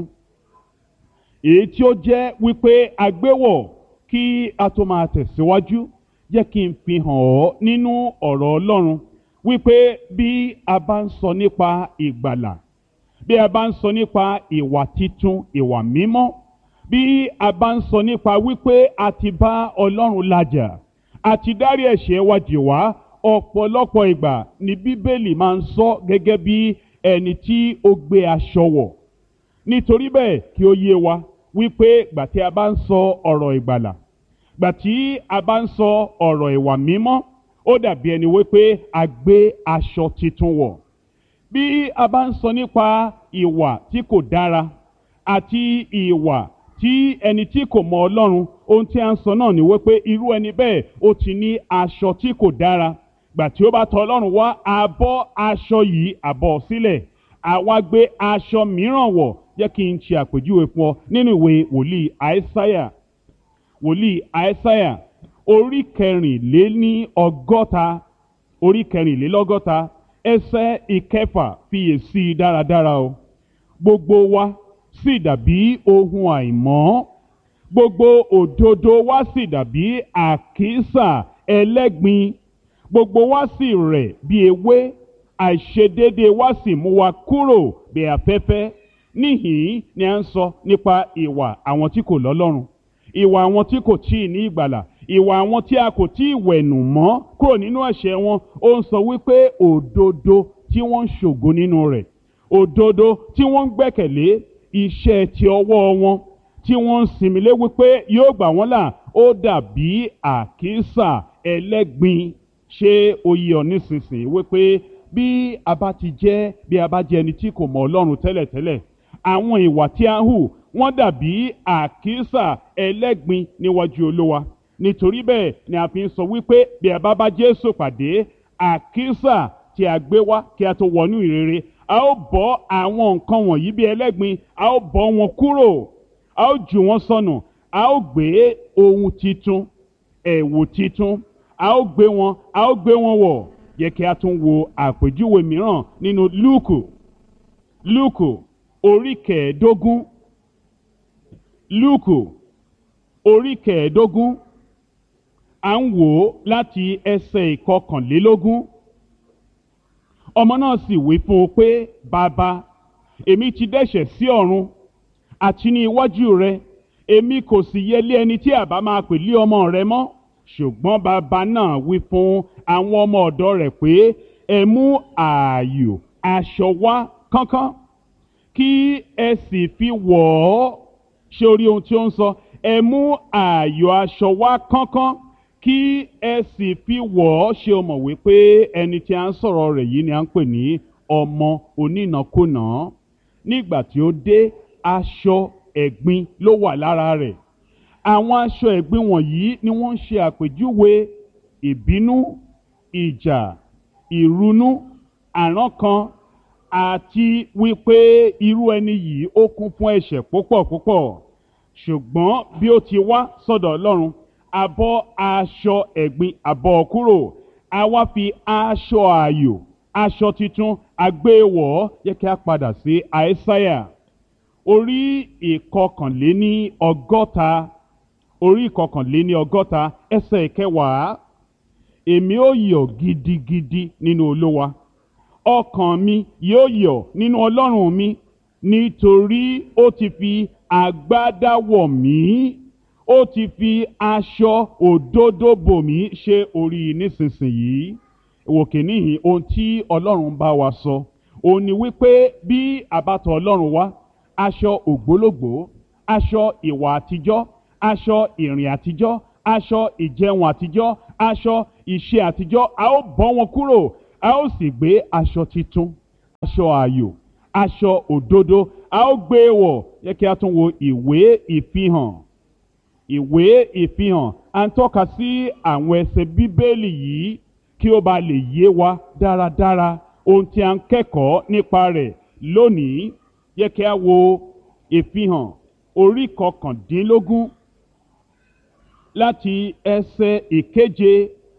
èyí tí ó jẹ́ wípé a gbé wọ̀. Kí a tó máa tẹ̀síwájú, jẹ́ kí n fi hàn ọ́ nínú ọ̀rọ̀ Ọlọ́run wípé bí a bá ń sọ nípa ìgbàlà, bí a bá ń sọ nípa ìwà titun, ìwà mímọ́, bí a bá ń sọ nípa wípé a ti bá Ọlọ́run làjà, a ti dárí ẹ̀ṣẹ̀ wa jì wá, ọ̀pọ̀lọpọ̀ ìgbà ni Bíbélì máa ń sọ gẹ́gẹ́ bí ẹni tí ó gbé aṣọ wọ̀. Nítorí bẹ́ẹ̀ kí ó yé wa wípé gbà tí a bá ń sọ ọ̀rọ̀ ìgbàlà, gbà tí a bá ń sọ ọ̀rọ̀ ìwà mímọ́, ó dàbí ẹni wípé a gbé aṣọ titun wọ̀. Bí a bá ń sọ nípa ìwà tí kò dára àti ìwà tí ẹni tí kò mọ Ọlọ́run, ohun tí a ń sọ náà ni wípé irú ẹni bẹ́ẹ̀ ó ti ní aṣọ tí kò dára. Gbà tí ó bá tọ̀ Ọlọ́run wá, a bọ́ aṣọ yìí, a bọ́ sílẹ̀, àwa gbé aṣọ mìíràn wọ̀. Jẹ́ kí n ṣe àpèjúwe fún ọ nínú ìwé wòlíì Àìsáyà, wòlíì Àìsáyà orí kẹrìnléní ọgọ́ta, orí kẹrìnlélọ́gọ́ta, ẹsẹ̀ ìkẹfà, fiyèsí dáradára o. Gbogbo wa sì dàbí ohun àìmọ́, gbogbo òdodo wa sì dàbí àkísà ẹlẹ́gbin, gbogbo wa sì rẹ̀ bí ewé, àìṣedéédé wa sì mú wa kúrò bí afẹ́fẹ́. Níhìn ni a ń sọ nípa ìwà àwọn tí kò lọ́lọ́run, ìwà àwọn tí kò tíì ní ìgbàlà, ìwà àwọn tí a kò tíì wẹ̀nù mọ́ kúrò nínú ẹ̀ṣẹ̀ wọn. Ó ń sọ wípé òdodo tí wọ́n ń ṣògo nínú rẹ̀, òdodo tí wọ́n ń gbẹ́kẹ̀lé, iṣẹ́ ti ọwọ́ wọn tí wọ́n ń sinmi lé wípé yóò gbà wọ́n là, ó dàbí àkísà ẹlẹ́gbin. Ṣé ó yé ọ nísinsìnyí wípé bí a bá ti jẹ́ bí a bá jẹ́ ẹni tí kò mọ Ọlọ́run tẹ́lẹ̀tẹ́lẹ̀, àwọn ìwà tí a ń hù wọ́n dàbí àkísà ẹlẹ́gbin níwájú Olúwa. Nítorí bẹ́ẹ̀ ni a fi ń sọ wípé bí a bá bá Jésù pàdé, àkísà tí a gbé wá kí a tó wọnú ìrere, a ó bọ́ àwọn nǹkan wọ̀nyí bí ẹlẹ́gbin, a ó bọ́ wọn kúrò, a ó jù wọ́n sọnù, a ó gbé ohun titun, ẹ̀wù titun, a ó gbé wọn, a ó gbé wọn wọ̀. Yẹ kí a tún wo àpèjúwe mìíràn nínú Lúùkù, Lúùkù orí kẹẹ̀ẹ́dógún, Lúùkù orí kẹẹ̀ẹ́dógún, à ń wò ó láti ẹsẹ̀ ìkọkànlélógún. Ọmọ náà sì wí fún un pé, bàbá, èmi ti dẹ́ṣẹ̀ sí ọ̀run àti ní iwájú rẹ, èmi kò sì yẹ lé ẹni tí àbá máa pè lé ọmọ rẹ mọ́. Ṣùgbọ́n bàbá náà wí fún àwọn ọmọ ọ̀dọ̀ rẹ̀ pé, ẹ mú ààyò aṣọ wá kánkán, kí ẹ sì fi wọ̀ ọ́. Ṣé o rí ohun tí ó ń sọ? Ẹ mú ààyò aṣọ wá kánkán, kí ẹ sì fi wọ̀ ọ́. Ṣé o mọ̀ wípé ẹni tí a ń sọ̀rọ̀ rẹ̀ yìí ni a ń pè ní ọmọ onínàkúnà? Nígbà tí ó dé, aṣọ ẹ̀gbin ló wà lára rẹ̀. Àwọn aṣọ ẹ̀gbin wọ̀nyí ni wọ́n ń ṣe àpèjúwe ìbínú, ìjà, ìrunú, àrankàn, àti wípé irú ẹni yìí ó kún fún ẹ̀ṣẹ̀ púpọ̀ púpọ̀. Ṣùgbọ́n bí ó ti wá sọ́dọ̀ Ọlọ́run, a bọ́ aṣọ ẹ̀gbin, a bọ́ kúrò, a wá fi aṣọ ààyò, aṣọ titun, a gbé wọ̀ ọ́. Jẹ́ kí a padà sí Àìsáyà orí ìkọkànléní ọgọ́ta, orí ìkọkànléní ọgọ́ta, ẹsẹ̀ ìkẹwàá. Èmi ó yọ̀ gidigidi nínú Olúwa, ọkàn mi yóò yọ̀ nínú Ọlọ́run mi, nítorí ó ti fi agbádá wọ̀ mí, ó ti fi aṣọ òdodo bò mí. Ṣé orí nísinsìnyí wòkè níhìn ohun tí Ọlọ́run bá wa sọ? Òun ni wípé bí a bá tọ̀ Ọlọ́run wá, aṣọ ògbólógbòó, aṣọ ìwà àtijọ́, aṣọ ìrìn àtijọ́, aṣọ ìjẹun àtijọ́, aṣọ ìṣe àtijọ́, a ó bọ́ wọn kúrò, a ó sì gbé aṣọ titun, aṣọ ààyò, aṣọ òdodo, a ó gbé e wọ̀. Yẹ kí a tún wo ìwé ìfihàn. Ìwé ìfihàn à ń tọ́ka sí àwọn ẹsẹ̀ bíbélì yìí kí ó ba lè yé wa dáradára ohun tí a ń kẹ́kọ̀ọ́ nípa rẹ̀ lónìí. Yẹ kí a wo ìfihàn orí kọkàndínlógún láti ẹsẹ̀ ìkeje.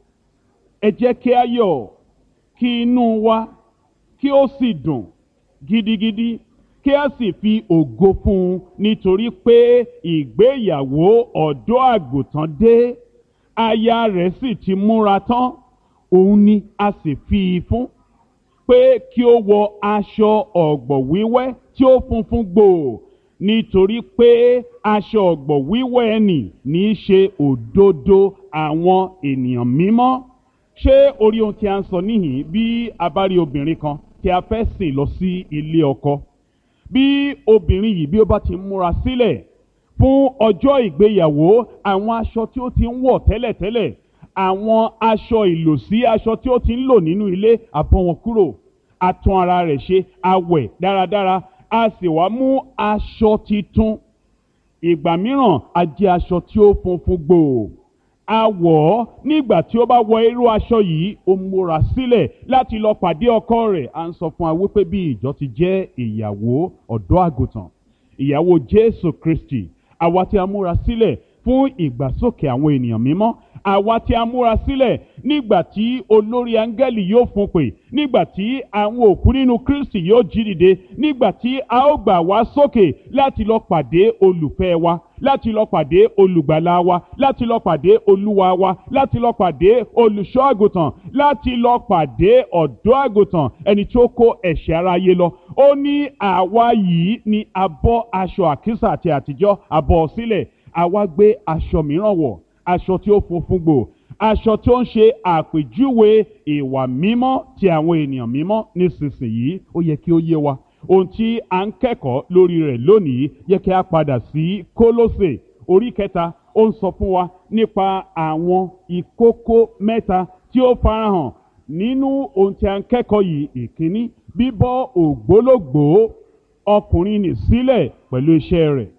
Ẹ jẹ́ kí a yọ̀ kí inú wa kí ó sì dùn gidigidi, kí a sì fi ògo fún un, nítorí pé ìgbéyàwó ọ̀dọ́ àgùntàn dé, aya rẹ̀ sì ti múra tán, òun ni a sì fi í fún, pé kí ó wọ aṣọ ọ̀gbọ̀ wíwẹ́ tí ó funfun gbòò, nítorí pé aṣọ ọ̀gbọ̀ wíwẹ́ ẹni ní í ṣe òdodo àwọn ènìyàn mímọ́. Ṣé orí ohun tí a ń sọ níhìn bí a bá rí obìnrin kan tí a fẹ́ sìn lọ sí ilé ọkọ, bí obìnrin yìí bí ó bá ti múra sílẹ̀ fún ọjọ́ ìgbéyàwó, àwọn aṣọ tí ó ti ń wọ̀ tẹ́lẹ̀tẹ́lẹ̀, àwọn aṣọ ìlòsí, aṣọ tí ó ti ń lò nínú ilé, a bọ́ wọn kúrò, a tún ara rẹ̀ ṣe, a wẹ̀ dáradára, a sì wá mú aṣọ titun. Ìgbà mìíràn a jẹ́ aṣọ tí ó funfun gbòò, a wọ̀ ọ́. Nígbà tí ó bá wọ irú aṣọ yìí, ó múra sílẹ̀ láti lọ pàdé ọkọ rẹ̀. À ń sọ fún wa wípé bí ìjọ ti jẹ́ ìyàwó ọ̀dọ́ àgùntàn, ìyàwó Jésù Kristi, àwa tí a múra sílẹ̀ fún ìgbàsókè àwọn ènìyàn mímọ́, àwa tí a múra sílẹ̀ nígbà tí olórí áńgẹ́lì yóò fún pè, nígbà tí àwọn òkú nínú Kristi yóò jí dìde, nígbà tí a ó gbà wá sókè láti lọ pàdé olùfẹ́ wa, láti lọ pàdé olùgbàlà wa, láti lọ pàdé olúwa wa, láti lọ pàdé olùṣọ́ àgùntàn, láti lọ pàdé ọ̀dọ́ àgùntàn, ẹni tí ó kó ẹ̀ṣẹ̀ aráyé lọ. Ó ní àwa yìí ni a bọ́ aṣọ àkísà àti àtijọ́, a bọ́ ọ sílẹ̀, àwa gbé aṣọ mìíràn wọ̀, aṣọ tí ó funfun gbòò, aṣọ tí ó ń ṣe àpèjúwe ìwà mímọ́ ti àwọn ènìyàn mímọ́. Nísinsìnyí ó yẹ kí ó yé wa ohun tí a ń kẹ́kọ̀ọ́ lórí rẹ̀ lónìí. Yẹ kí a padà sí Kólósè orí kẹta. Ó ń sọ fún wa nípa àwọn ìkókó mẹ́ta tí ó farahàn nínú ohun tí a ń kẹ́kọ̀ọ́ yìí. Ìkíní, bíbọ́ ògbólógbòó ọkùnrin nì sílẹ̀ pẹ̀lú iṣẹ́ rẹ̀.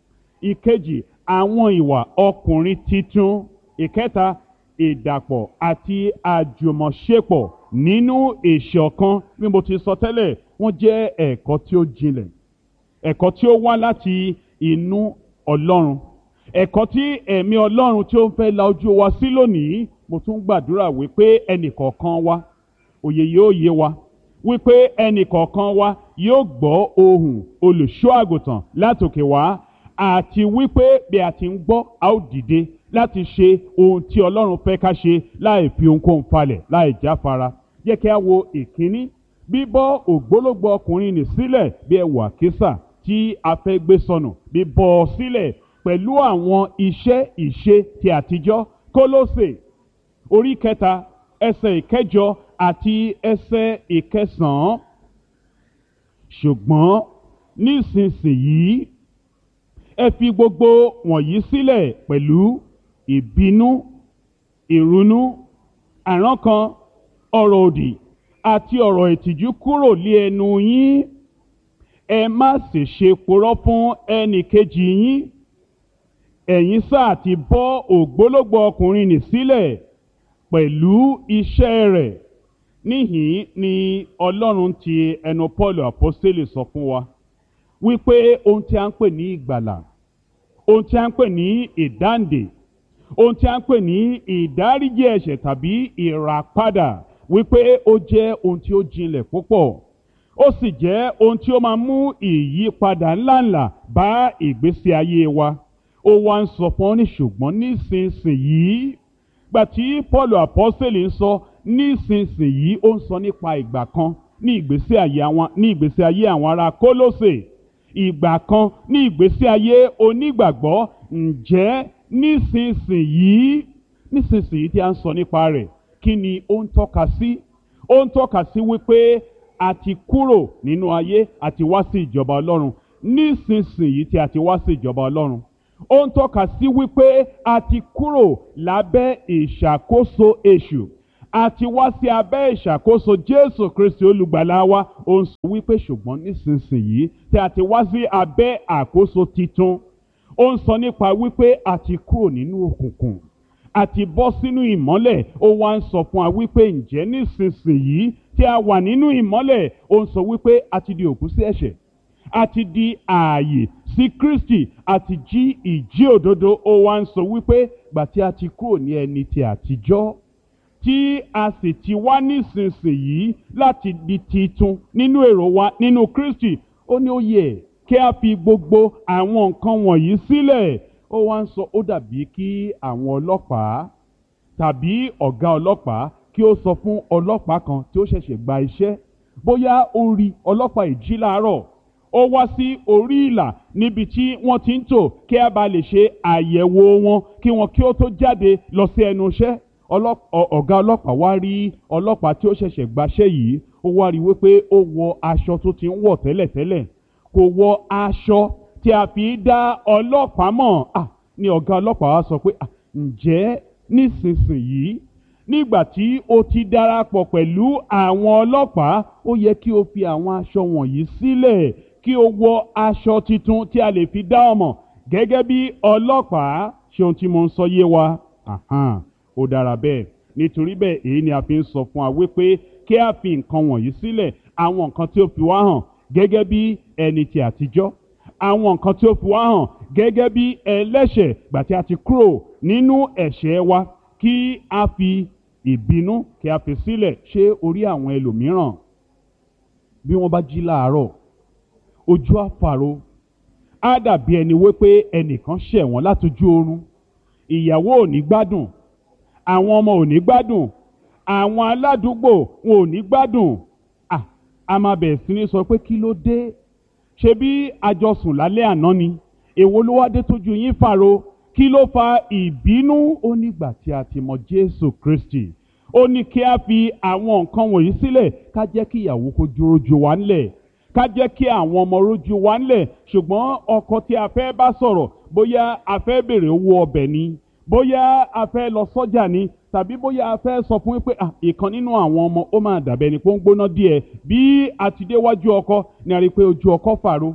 Ìkejì, àwọn ìwà ọkùnrin titun. Ìkẹta, ìdàpọ̀ àti àjùmọ̀ṣepọ̀ nínú ìṣọ̀kan. Bí mo ti sọ tẹ́lẹ̀, wọ́n jẹ́ ẹ̀kọ́ tí ó jinlẹ̀, ẹ̀kọ́ tí ó wá láti inú Ọlọ́run, ẹ̀kọ́ tí ẹ̀mí Ọlọ́run tí ó ń fẹ́ la ojú wa sí lónìí. Mo tún gbàdúrà wípé ẹnìkọ̀ọ̀kan wa òye yóò yé wa, wípé ẹnìkọ̀ọ̀kan wa yóò gbọ́ ohùn olùṣọ́ àgùntàn látòkè wá, àti wípé bí a ti ń gbọ́, a ó dìde láti ṣe ohun tí Ọlọ́run fẹ́ ká ṣe láì fi ohunkóhun falẹ̀, láì jáfara. Jẹ́ kí a wo ìkíní, bíbọ́ ògbólógbòó ọkùnrin nì sílẹ̀ bí ẹ̀wù àkísà tí a fẹ́ gbé sọnù, bíbọ́ ọ sílẹ̀ pẹ̀lú àwọn iṣẹ́ ìṣe ti àtijọ́. Kólósè orí kẹta ẹsẹ̀ ìkẹjọ àti ẹsẹ̀ ìkẹsàn-án. Ṣùgbọ́n nísinsìnyí ẹ fi gbogbo wọ̀nyí sílẹ̀ pẹ̀lú ìbínú, ìrunú, àrankàn, ọ̀rọ̀ òdì àti ọ̀rọ̀ ìtìjú kúrò lé ẹnu yín. Ẹ má sì ṣe purọ́ fún ẹnì kejì yín. Ẹ̀yin sáà ti bọ́ ògbólógbòó ọkùnrin nì sílẹ̀ pẹ̀lú iṣẹ́ rẹ̀. Níhìn ni Ọlọ́run ti ẹnu Pọ́ọ̀lù àpọ́stélì sọ fún wa wípé ohun tí a ń pè ní ìgbàlà, ohun tí a ń pè ní ìdáǹdè, ohun tí a ń pè ní ìdáríjì ẹ̀ṣẹ̀ tàbí ìràpadà, wípé ó jẹ́ ohun tí ó jinlẹ̀ púpọ̀. Ó sì jẹ́ ohun tí ó máa mú ìyípadà ńláńlá bá ìgbésí ayé wa. Ó wá ń sọ fún ọ ní ṣùgbọ́n nísinsìnyí. Gbà tí Pọ́ọ̀lù àpọ́stélì ń sọ nísinsìnyí, ó ń sọ nípa ìgbà kan ní ìgbésí ayé àwọn ní ìgbésí ayé àwọn ará Kólósè, ìgbà kan ní ìgbésí ayé onígbàgbọ́. Ǹjẹ́ nísinsìnyí nísinsìnyí tí a ń sọ nípa rẹ̀, kí ni ó ń tọ́ka sí? Ó ń tọ́ka sí wípé a ti kúrò nínú ayé àti wá sí ìjọba Ọlọ́run. nísinsìnyí tí a ti wá sí ìjọba Ọlọ́run. Ó ń tọ́ka sí wípé a ti kúrò lábẹ́ ìṣàkóso èṣù, a ti wá sí abẹ́ ìṣàkóso Jésù Kristi olùgbàlà wa. Ó ń sọ wípé ṣùgbọ́n nísinsìnyí tí a ti wá sí abẹ́ àkóso titun, ó ń sọ nípa wípé a ti kúrò nínú òkùnkùn, a ti bọ́ sínú ìmọ́lẹ̀. Ó wá ń sọ fún wa wípé ǹjẹ́ nísinsìnyí tí a wà nínú ìmọ́lẹ̀, ó ń sọ wípé a ti di òkú sí ẹ̀ṣẹ̀, a ti di ààyè sí Kristi, a ti jí ìjí òdodo. Ó wá ń sọ wípé gbà tí a ti kúrò ní ẹni ti àtijọ́, tí a sì ti wá nísinsìnyí láti di titun nínú èrò wa nínú Kristi, ó ní ó yẹ kí a fi gbogbo àwọn nǹkan wọ̀nyí sílẹ̀. Ó wá ń sọ ó dàbí kí àwọn ọlọ́pàá tàbí ọ̀gá ọlọ́pàá kí ó sọ fún ọlọ́pàá kan tí ó ṣẹ̀ṣẹ̀ gba iṣẹ́, bóyá ó rí ọlọ́pàá ìjí láàárọ̀, ó wá sí orí ìlà níbi tí wọ́n ti ń tò kí a bá lè ṣe àyẹ̀wò wọn kí wọn kí ó tó jáde lọ sí ẹnu iṣẹ́. Ọ̀gá ọlọ́pàá wá rí ọlọ́pàá tí ó ṣẹ̀ṣẹ̀ gbaṣẹ́ yìí, ó wá rí wípé ó wọ aṣọ tó ti ń wọ̀ tẹ́lẹ̀tẹ́lẹ̀, kò wọ aṣọ tí a fi dá ọlọ́pàá mọ̀. À ní ọ̀gá ọlọ́pàá wá sọ pé ǹjẹ́ nísinsìnyí nígbà tí o ti darapọ̀ pẹ̀lú àwọn ọlọ́pàá, ó yẹ kí o fi àwọn aṣọ wọ̀nyí sílẹ̀ kí o wọ aṣọ titun tí a lè fi dá ọ mọ̀ gẹ́gẹ́ bí ọlọ́pàá. Ṣé ohun tí mo ń sọ yé wa? Àhán, ó dára bẹ́ẹ̀. Nítorí bẹ́ẹ̀ èyí ni a fi ń sọ fún wa wípé kí a fi nǹkan wọ̀nyí sílẹ̀, àwọn nǹkan tí ó fi wá hàn gẹ́gẹ́ bí ẹni ti àtijọ́, àwọn nǹkan tí ó fi wá hàn gẹ́gẹ́ bí ẹlẹ́ṣẹ̀ gbà tí a ti kúrò nínú ẹ̀ṣẹ̀ wa, kí a fi ìbínú kí a fi sílẹ̀. Ṣé orí àwọn ẹlòmíràn bí wọ́n bá jí láàárọ̀, ojú àfàrò, á dàbí ẹni wípé ẹnìkan ṣẹ̀ wọ́n látojú oorun. Ìyàwó ò ní gbádùn, àwọn ọmọ ò ní gbádùn, àwọn aládùúgbò wọn ò ní gbádùn. À a máa bẹ̀rẹ̀ sí ní sọ pé kí ló dé? Ṣé bí a jọ sùn lálẹ́ àná ni? Èwo ló wá dé tójú yín fàrò? Kí ló fa ìbínú? Ó nígbà tí a ti mọ Jésù Kristi, ó ní kí a fi àwọn nǹkan wọ̀nyí sílẹ̀, ká jẹ́ kí ìyàwó kó rójú wa ńlẹ̀, ká jẹ́ kí àwọn ọmọ rójú wa ńlẹ̀. Ṣùgbọ́n ọkọ tí a fẹ́ bá sọ̀rọ̀, bóyá a fẹ́ bèrè owó ọbẹ̀ ni, bóyá a fẹ́ lọ sọ́jà ni, tàbí bóyá a fẹ́ sọ fún wípé ìkan nínú àwọn ọmọ ó máa dàbẹ́ ni pé ó ń gbóná díẹ̀. Bí a ti déwájú ọkọ ni a rí pé ojú ọkọ fàrò,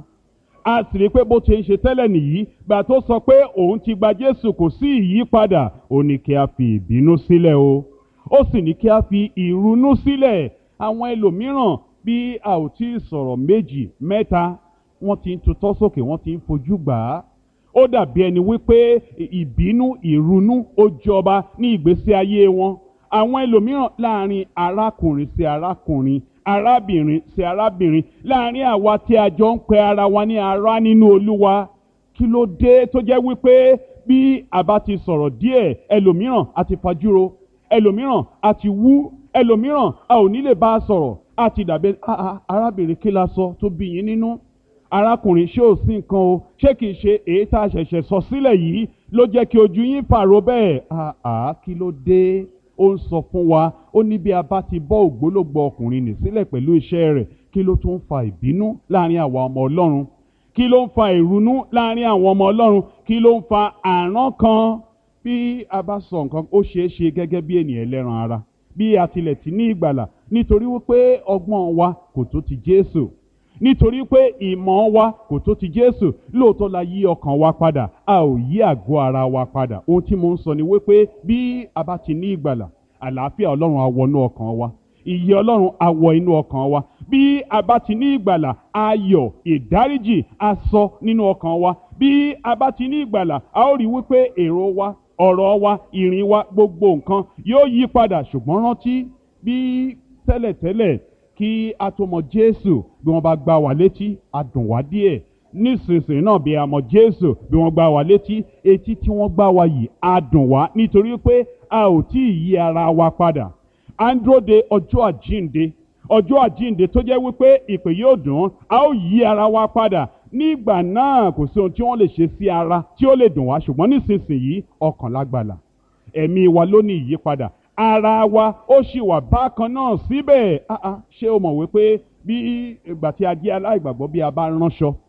a sì rí pé bó ti ń ṣe tẹ́lẹ̀ nìyí. Gbà tó sọ pé òun ti gba Jésù, kò sí ìyípadà. Ó ní kí a fi ìbínú sílẹ̀ o, ó sì ní kí a fi ìrunú sílẹ̀. Àwọn ẹlòmíràn bí a ò tí ì sọ̀rọ̀ méjì mẹ́ta, wọ́n ti ń tutọ́ sókè, wọ́n ti ń fojú gbà á. Ó dàbí ẹni wípé ìbínú ìrunú ó jọba ní ìgbésí ayé wọn. Àwọn ẹlòmíràn láàrin arákùnrin sí arákùnrin, arábìnrin sí arábìnrin, láàrin àwa tí a jọ ń pe ara wa ní ará nínú Olúwa. Kí ló dé tó jẹ́ wípé bí a bá ti sọ̀rọ̀ díẹ̀, ẹlòmíràn a ti fajúro, ẹlòmíràn a ti wú, ẹlòmíràn a ò ní lè bá a sọ̀rọ̀, a ti dàbí arábìnrin kí la sọ tó bí yín nínú, arákùnrin ṣé ò sí nǹkan o, ṣé kìí ṣe èyí tá a ṣẹ̀ṣẹ̀ sọ sílẹ̀ yìí ló jẹ́ kí ojú yín fàrò bẹ́ẹ̀? Àá kí ló dé? Ó ń sọ fún wa, ó ní bí a bá ti bọ́ ògbólógbòó ọkùnrin nì sílẹ̀ pẹ̀lú iṣẹ́ rẹ̀, kí ló tún fa ìbínú láàrin àwa ọmọ Ọlọ́run? Kí ló ń fa ìrunú láàrin àwọn ọmọ Ọlọ́run? Kí ló ń fa àrán kan? Bí a bá sọ nǹkan, ó ṣeé ṣe gẹ́gẹ́ bí ènìyàn ẹlẹ́ran ara, bí a tilẹ̀ ti ní ìgbàlà, nítorí wípé ọgbọ́n wa kò tó ti Jésù, nítorí pé ìmọ̀ wa kò tó ti Jésù. Lóòótọ́ la yí ọkàn wa padà, a ò yí àgọ́ ara wa padà. Ohun tí mo ń sọ ni wípé bí a bá ti ní ìgbàlà, àlàáfíà Ọlọ́run á wọnú ọkàn wa, ìyè Ọlọ́run á wọ inú ọkàn wa. Bí a bá ti ní ìgbàlà, ayọ̀ ìdáríjì á sọ nínú ọkàn wa. Bí a bá ti ní ìgbàlà, a ó rí wípé èrò wa, ọ̀rọ̀ wa, ìrìn wa, gbogbo nǹkan yóò yí padà. Ṣùgbọ́n rántí, bí tẹ́lẹ̀tẹ́lẹ̀ kí a tó mọ Jésù, bí wọ́n bá gbá wa létí, a dùn wá díẹ̀. Nísinsìnyí náà bí a mọ Jésù, bí wọ́n gbá wa létí, etí tí wọ́n gbá wa yìí á dùn wá, nítorí pé a ò tí ì yí ara wa padà. À ń dúró de ọjọ́ àjíǹde, ọjọ́ àjíǹde tó jẹ́ wípé ìpè yóò dùn, a ó yí ara wa padà. Nígbà náà kò sí ohun tí wọ́n lè ṣe sí ara tí ó lè dùn wá. Ṣùgbọ́n nísinsìnyí ọkàn lágbàlà, ẹ̀mí wa ló ní ìyípadà, ara wa ó sì wà bákan náà síbẹ̀. Ṣé o mọ̀ wípé bí ìgbà tí a jẹ́ aláìgbàgbọ́, bí a bá ránṣọ,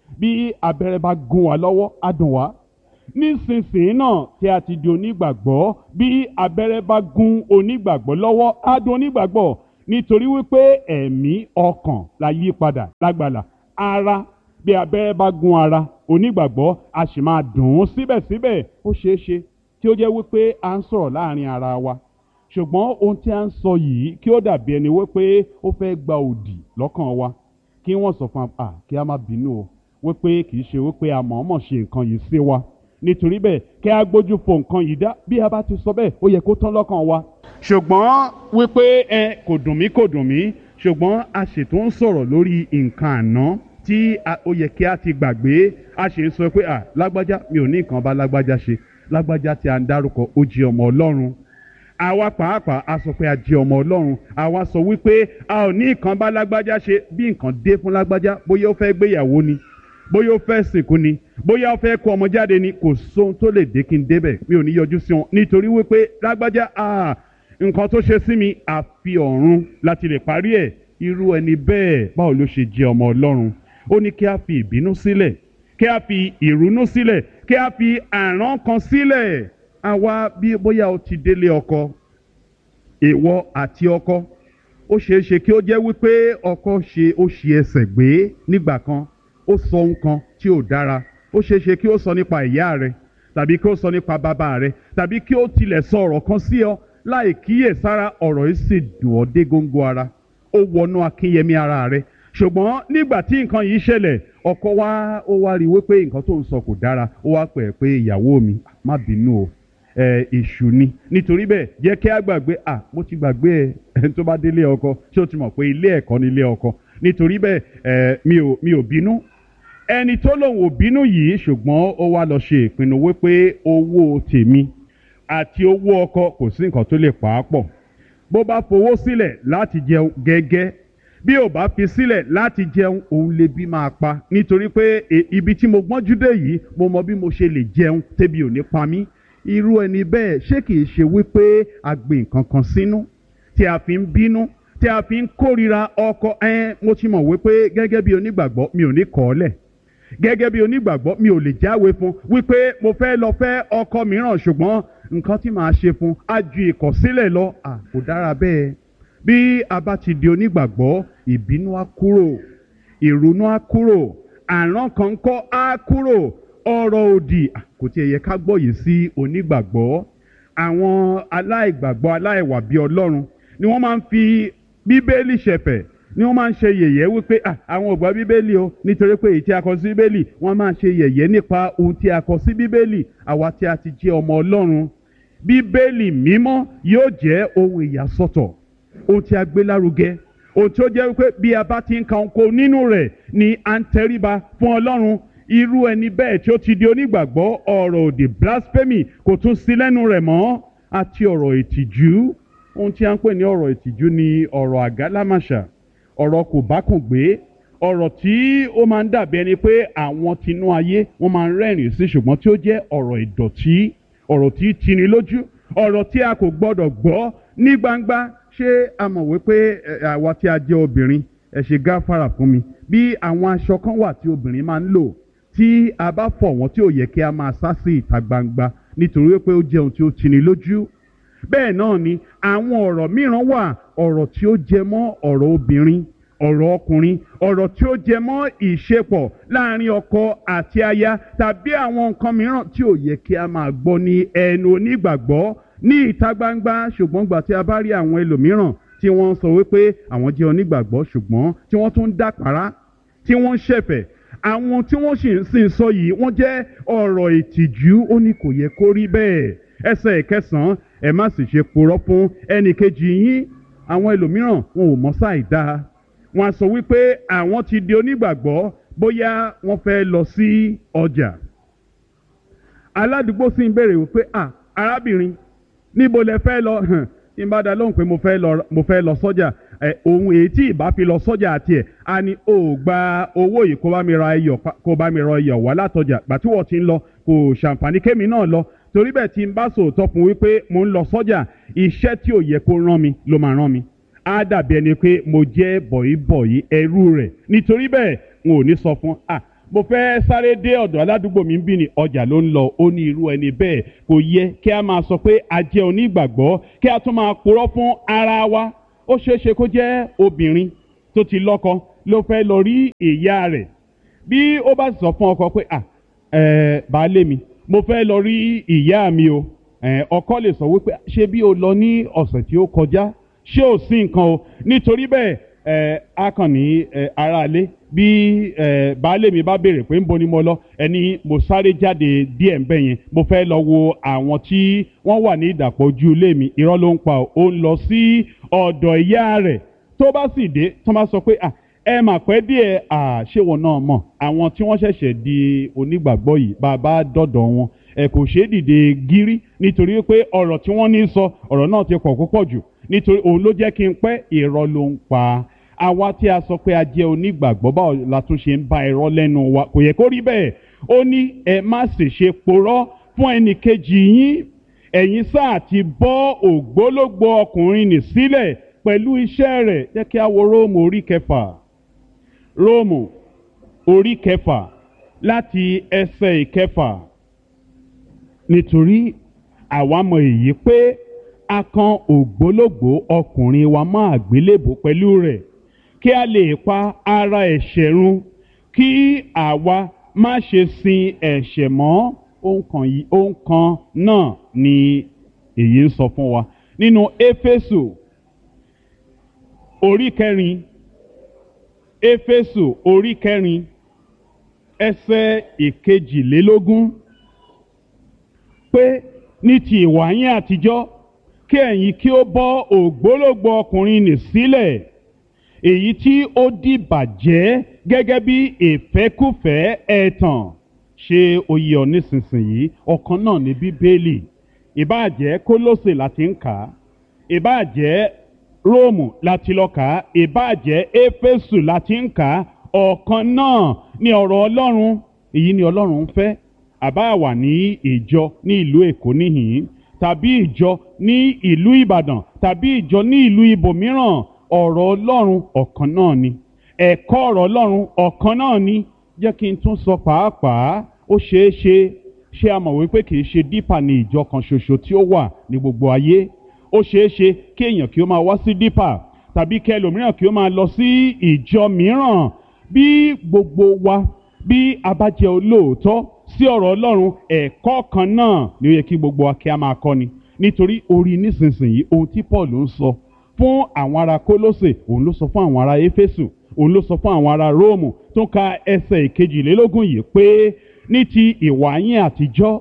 bí abẹ́rẹ́ bá gún wa lọ́wọ́ á dùn wá nísinsìnyí náà tí a ti di onígbàgbọ́ bí abẹ́rẹ́ bá gún onígbàgbọ́ lọ́wọ́ á dùn onígbàgbọ́ nítorí wípé ẹ̀mí ọkàn la yí padà lágbàlá ara bí abẹ́rẹ́ bá gún ara onígbàgbọ́ a sì máa dùn ún síbẹ̀síbẹ̀ ó ṣeé ṣe tí ó jẹ́ wípé à ń sọ̀rọ̀ láàrin ara wa ṣùgbọ́n ohun tí a ń sọ yìí kí ó dàbí ẹni wípé ó fẹ́ gba òdì lọ́kàn wa kí wọ́n sọ fún wa kí a má bínú o wípé kì í ṣe wípé a mọ̀ọ́mọ̀ ṣe nǹkan yìí sí wa nítorí bẹ́ẹ̀ kí a gbójú fo nǹkan yìí dá bí a bá ti sọ bẹ́ẹ̀ ó yẹ kó tán lọ́kàn wa ṣùgbọ́n wípé ẹ kò dùn mí kò dùn mí ṣùgbọ́n a ṣètò ń sọ̀rọ̀ lórí nǹkan àná tí ó yẹ kí a ti gbàgbé a ṣe ń sọ pé à lágbájá mi ò ní nǹkan bá lágbájá ṣe lágbájá tí a ń dárúkọ ó jẹ́ ọmọ Ọlọ́run àwa pàápàá a sọ pé a jẹ́ ọmọ Ọlọ́run àwa sọ wípé a ò ní nǹkan bá lágbájá ṣe bí nǹkan dé fún lágbájá bóyá ó fẹ́ gbéyàwó ni bóyá ó fẹ́ sìnkú ni bóyá ó fẹ́ kó ọmọ jáde ni kò sóhun tó lè dé kí n débẹ̀ mi ò ní yọjú sí wọn nítorí wípé lágbájá nǹkan tó ṣe sí mi àfi ọ̀run láti lè parí ẹ̀ irú ẹni bẹ́ẹ̀ báwo ló ṣe jẹ́ ọmọ Ọlọ́run ó ní kí a fi ìbínú sílẹ̀ kí a fi ìrúnú sílẹ̀ kí a fi àrán kan sílẹ̀ àwa bí bóyá o ti délé ọkọ ìwọ àti ọkọ ó ṣeé ṣe kí ó jẹ́ wípé ọkọ ṣe ó ṣe ẹsẹ̀ gbé nígbà kan ó sọ ohun kan tí ò dára ó ṣeé ṣe kí ó sọ nípa ìyá rẹ tàbí kí ó sọ nípa bàbá rẹ tàbí kí ó tilẹ̀ sọ ọ̀rọ̀ kan sí ọ láì kíyèsára ọ̀rọ̀ yìí sì dùn ọ́ dé góńgó ara ó wọnú akínyẹmí ara rẹ ṣùgbọ́n nígbà tí nǹkan yìí ṣẹlẹ̀ ọkọ wa ó wá rí wípé nǹkan tó ń sọ kò dára ó wá pè é pé ìyàwó mi má bínú o ẹ èṣù ni nítorí bẹ́ẹ̀ jẹ́ kí a gbàgbé à mo ti gbàgbé ẹ ẹni tó bá délé ọkọ ṣé o ti mọ̀ pé ilé ẹ̀kọ́ ni ilé ọkọ nítorí bẹ́ẹ̀ ẹ mi ò mi ò bínú ẹni tó lòun ò bínú yìí ṣùgbọ́n ó wá lọ ṣe ìpinnu wípé owó tèmi àti owó ọkọ kò sí nǹkan tó lè pa á pọ̀ bó bá fowó sílẹ̀ láti jẹun gẹ́gẹ́ bí ò bá fi sílẹ̀ láti jẹun òun lè bí máa pa nítorí pé ibi tí mo gbọ́njú dé yìí mo mọ bí mo ṣe lè jẹun tẹ́bi ò ní pa mí irú ẹni bẹ́ẹ̀ ṣé kìí ṣe wípé a gbé nǹkan kan sínú tí a fi ń bínú tí a fi ń kórìíra ọkọ ẹ mo ti mọ̀ wípé gẹ́gẹ́ bí onígbàgbọ́ mi ò ní kọ̀ ọ́ lẹ̀ gẹ́gẹ́ bí onígbàgbọ́ mi ò lè jáwé fún wípé mo fẹ́ lọ fẹ́ ọkọ mìíràn ṣùgbọ́n nǹkan tí màá ṣe fún á ju ìkọ̀sílẹ̀ lọ à kò dára bẹ́ẹ̀ bí a bá ti di onígbàgbọ́ ìbínú á kúrò ìrònú á kúrò àrán kan kọ́ á kúrò ọ̀rọ̀ òdì kò tiẹ̀ yẹ ká gbọ́ yìí sí onígbàgbọ́ àwọn aláìgbàgbọ́ aláìwà bí Ọlọ́run ni wọ́n máa ń fi bíbélì ṣẹ̀fẹ̀ ni wọ́n máa ń ṣe yẹ̀yẹ́ wípé àwọn ò gbà bíbélì o nítorí pé èyí tí a kọ sí bíbélì wọ́n máa ń ṣe yẹ̀yẹ́ nípa ohun tí a kọ sí bíbélì àwa tí a ti jẹ́ ọmọ Ọlọ́run bíbélì mímọ́ yóò jẹ́ ohun ìyàsọ́tọ̀ ohun tí a gbé lárugẹ ohun tí ó jẹ́ wípé bí a bá ti ń ka ohun nínú rẹ̀ ni à ń tẹríba fún Ọlọ́run irú ẹni bẹ́ẹ̀ tí ó ti di onígbàgbọ́ ọ̀rọ̀ òdì blasphemy kò tún sí lẹ́nu rẹ̀ mọ́ àti ọ̀rọ̀ ìtìjú ohun tí a ń pè ní ọ̀rọ̀ ìtìjú ni ọ̀rọ̀ àgálámàṣà ọ̀rọ̀ kò bá kùn gbé ọ̀rọ̀ tí ó máa ń dàbí ẹni pé àwọn tinú ayé wọ́n máa ń rẹ́rìn sí ṣùgbọ́n tí ó jẹ́ ọ̀rọ̀ ìdọ̀tí ọ̀rọ̀ tí tini lójú ọ̀rọ̀ tí a kò gbọ́dọ̀ gbọ́ ní gbangba ṣé a mọ̀ wípé àwa tí a jẹ́ obìnrin ẹ ṣe gáfárà fún mi bí àwọn aṣọ kan wà tí obìnrin máa ń lò tí a bá fọ̀ wọ́n tí ò yẹ kí a máa sá sí ìta gbangba nítorí pé ó jẹ́ ohun tí ó tini lójú bẹ́ẹ̀ náà ni àwọn ọ̀rọ̀ mìíràn wà ọ̀rọ̀ tí ó jẹ mọ́ ọ̀rọ̀ obìnrin ọ̀rọ̀ ọkùnrin ọ̀rọ̀ tí ó jẹ mọ́ ìṣepọ̀ láàrin ọkọ àti aya tàbí àwọn nǹkan mìíràn tí ò yẹ kí a máa gbọ́ ní ẹnu onígbàgbọ́ ní ìta gbangba ṣùgbọ́n gbà tí a bá rí àwọn ẹlòmíràn tí wọ́n sọ wípé àwọn jẹ́ onígbàgbọ́ ṣùgbọ́n tí wọ́n tún dàpárá tí wọ́n ń ṣẹ̀fẹ̀ àwọn tí wọ́n sì ń sọ yìí wọ́n jẹ́ ọ̀rọ̀ ìtìjú ó ní kò yẹ kó rí bẹ́ẹ̀ ẹsẹ̀ ìkẹsàn-án ẹ má sì ṣe purọ́ fún ẹnìkejì yín àwọn ẹlòmíràn wọn ò mọ̀ sáì dáa wọ́n á sọ wípé àwọn ti di onígbàgbọ́ bóyá wọ́n fẹ́ lọ sí ọjà aládùúgbò sì ń béèrè wípé à arábìnrin níbo lẹ fẹ́ lọ hàn tí n bá dá lóhùn pé mo fẹ́ lọ mo fẹ́ lọ sọ́jà ẹ ohun èyí tí ìbá fi lọ sọ́jà àti ẹ̀ a ní o gba owó yìí kó bá mi ra iyọ̀ kó bá mi ra iyọ̀ wá látọjà gbàtí wọ́n ti ń lọ kò ṣàǹfààní kémi náà lọ torí bẹ́ẹ̀ tí n bá sòótọ́ fún wípé mo ń lọ sọ́jà iṣẹ́ tí ò yẹ kó rán mi ló máa rán mi á dàbí ẹni pé mo jẹ́ bọ̀yìbọ̀yì ẹrú rẹ̀ nítorí bẹ́ẹ̀ n ò ní sọ fún à mo fẹ́ sáré dé ọ̀dọ̀ aládùúgbò mi ń bí ni ọjà ló ń lọ ó ní irú ẹni bẹ́ẹ̀ kò yẹ kí a máa sọ pé a jẹ́ onígbàgbọ́ kí a tún máa purọ́ fún ara wa. Ó ṣeé ṣe kó jẹ́ obìnrin tó ti lọ́kọ ló fẹ́ lọ rí ìyá rẹ̀, bí ó bá sọ fún ọkọ pé à ẹ baálé mi mo fẹ́ lọ rí ìyá mi o, ọkọ lè sọ wípé ṣé bí o lọ ní ọ̀sẹ̀ tí ó kọjá ṣé ò sí nǹkan o. Nítorí bẹ́ẹ̀ ẹ a kàn ní ẹ aráalé bí ẹ baálé mi bá béèrè pé ń bo ni mo lọ, ẹni mo sáré jáde díẹ̀ ńbẹ̀ yẹn mo fẹ́ lọ wo àwọn tí wọ́n wà ní ìdàpọ̀ ojú ilé mi, irọ́ ló ń pa ọ́, ó ń lọ sí ọ̀dọ̀ ìyá rẹ̀. Tó bá sì dé tó bá sọ pé à ẹ mà pẹ́ díẹ̀ à ṣé wọn náà mọ̀ àwọn tí wọ́n ṣẹ̀ṣẹ̀ di onígbàgbọ́ yìí bàbá dọ̀dọ̀ wọn ẹ kò ṣeé dìde gírí nítorí pé ọ̀rọ̀ tí wọ́n ní sọ ọ̀rọ̀ náà ti pọ̀ púpọ̀ jù nítorí òun ló jẹ́ kí n pẹ́. Irọ́ ló ń pa. Àwa tí a sọ pé a jẹ́ onígbàgbọ́ báwo la tún ṣe ń bá irọ́ lẹ́nu wa? Kò yẹ kó rí bẹ́ẹ̀. Ó ní ẹ má sì ṣe porọ́ fún ẹnì kejì yín, ẹ̀yin sáà ti bọ́ ògbólógbò ọkùnrin nì sílẹ̀ pẹ̀lú iṣẹ́ rẹ̀. Jẹ́ kí a wo Róòmù orí kẹfà, Róòmù orí kẹfà láti ẹsẹ̀ ìkẹfà. Nítorí àwa mọ èyí pé a kan ògbólógbò ọkùnrin wa mọ́ àgbélébò pẹ̀lú rẹ̀ kí a lè pa ara ẹ̀ṣẹ̀ run kí àwa má ṣe sin ẹ̀ṣẹ̀ mọ́. Ohun kan náà ni èyí ń sọ fún wa nínú Éfésù orí kẹrin, Éfésù orí kẹrin ẹsẹ̀ ìkejìlélógún pé ní ti ìwà yín àtijọ́ kí ẹ̀yin kí ó bọ́ ògbólógbò ọkùnrin nì sílẹ̀, èyí tí ó dìbàjẹ́ gẹ́gẹ́ bí ìfẹ́kúfẹ̀ẹ́ ẹ̀tàn. Ṣé ó yé ọ nísinsìnyí? Ọ̀kan náà ní Bíbélì. Ìbáà jẹ́ Kólósè láti ń kà á, ìbáà jẹ́ Róòmù láti lọ kà á, ìbáà jẹ́ Éfésù láti ń kà á, ọ̀kan náà ní ọ̀rọ̀ Ọlọ́run. Èyí ni Ọlọ́run ń fẹ́. Àbá wà ní ìjọ ní ìlú Èkó níhìn-ín tàbí ìjọ ní ìlú Ìbàdàn tàbí ìjọ ní ìlú ibòmíràn, ọ̀rọ̀ Ọlọ́run ọ̀kan náà ni, ẹ̀kọ́ ọ̀rọ̀ Ọlọ́run ọ̀kan náà ni. Jẹ́ kí n tún sọ pàápàá, ó ṣeé ṣe ṣé a mọ̀ wípé kì í ṣe dípà ní ìjọ kan ṣoṣo tí ó wà ní gbogbo ayé. Ó ṣeé ṣe kí èèyàn kí ó máa wá sí dípà tàbí kí ẹlòmíràn kí ó máa lọ sí ìjọ mìíràn. Bí gbogbo wa bí a bá jẹ́ olóòótọ́ sí ọ̀rọ̀ Ọlọ́run, ẹ̀kọ́ kan náà ni ó yẹ kí gbogbo wa kí a máa kọ́ni. Nítorí orí nísinsìnyí ohun tí Paul ń sọ fún àwọn ará Kólósè òun ló sọ fún àwọn ará Éfésù, òun ló sọ fún àwọn ará Róòmù. Tó ń ka ẹsẹ̀ ìkejìlélógún yìí pé ní ti ìwà yín àtijọ́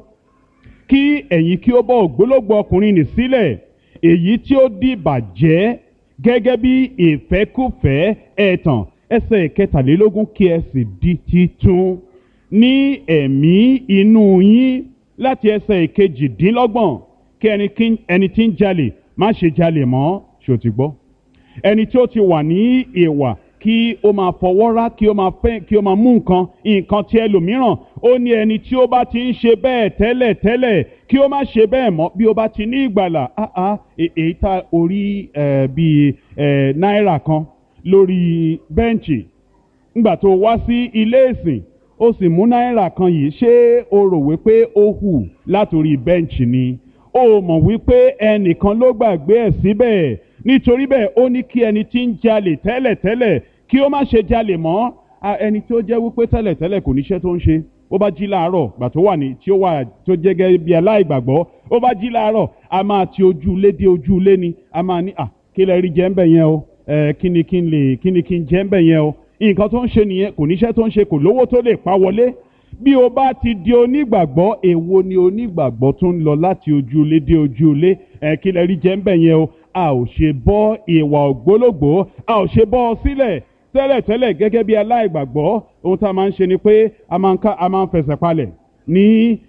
kí ẹ̀yin kí ó bọ́ ògbólógbò ọkùnrin nì sílẹ̀, èyí tí ó dìbàjẹ́ gẹ́gẹ́ bí ìfẹ́kúfẹ̀ẹ́ ẹ̀tàn. Ẹsẹ̀ ìkẹtàlélógún kí ẹ sì di titun ní ẹ̀mí inú yín. Láti ẹsẹ̀ ìkejìdínlọ́gbọ̀n kí ẹni tí ń jalè má ṣe jalè mọ́. Ṣé o ti gbọ́? Ẹni tí ó ti wà ní ìwà kí ó máa fọwọ́ rá, kí ó máa fẹ́, kí ó máa mú nǹkan nǹkan tí ẹlòmíràn. Ó ní ẹni tí ó bá ti ń ṣe bẹ́ẹ̀ tẹ́lẹ̀ tẹ́lẹ̀ kí ó má ṣe bẹ́ẹ̀ mọ́ bí ó bá ti ní ìgbàlà. áá èyí tá orí bíi náírà kan lórí bẹ́ǹchì ńgbà tó wá sí ilé ìsìn ó sì mú náírà kan yìí, ṣé o rò wípé ó hù látòrí bẹ́ǹchì ni? Ó mọ̀ wípé ẹnìkan ló gbàgbé ẹ̀ síbẹ̀. Nítorí bẹ́ẹ̀ ó ní kí ẹni tí ń jalè tẹ́lẹ̀ tẹ́lẹ̀ kí ó má ṣe jalè mọ́. Ẹni tí ó jẹ́ wípé tẹ́lẹ̀ tẹ́lẹ̀ kò níṣẹ́ tó ń ṣe, ó bá jí láàárọ̀ gbà tó wà ní tí ó wà tó jẹ́ gẹ́gẹ́ bí aláìgbàgbọ́, ó bá jí láàárọ̀ a máa ti ojú ilé dé ojú ilé ni, a máa ní à kí lẹ rí jẹ ń bẹ̀ yẹn o, ẹ kí ni kí n lè kí ni kí n jẹ ń bẹ̀ yẹn o. Nǹkan tó ń ṣe nìyẹn, kò níṣẹ́ tó ń ṣe, kò lówó tó lè pa wọlé. Bí o bá ti di onígbàgbọ́, èwo ni onígbàgbọ́ tó ń lọ láti ojú ilé dé ojú ilé, ẹ kí lẹ rí jẹ ń bẹ̀ yẹn o. A ò ṣe bọ́ ìwà ògbólógbò, a ò ṣe bọ́ ọ sílẹ̀ tẹ́lẹ̀tẹ́lẹ̀ gẹ́gẹ́ bí aláìgbàgbọ́. Ohun tá a máa ń ṣe ni pé a máa ń ká a máa ń fẹsẹ̀ palẹ̀ ní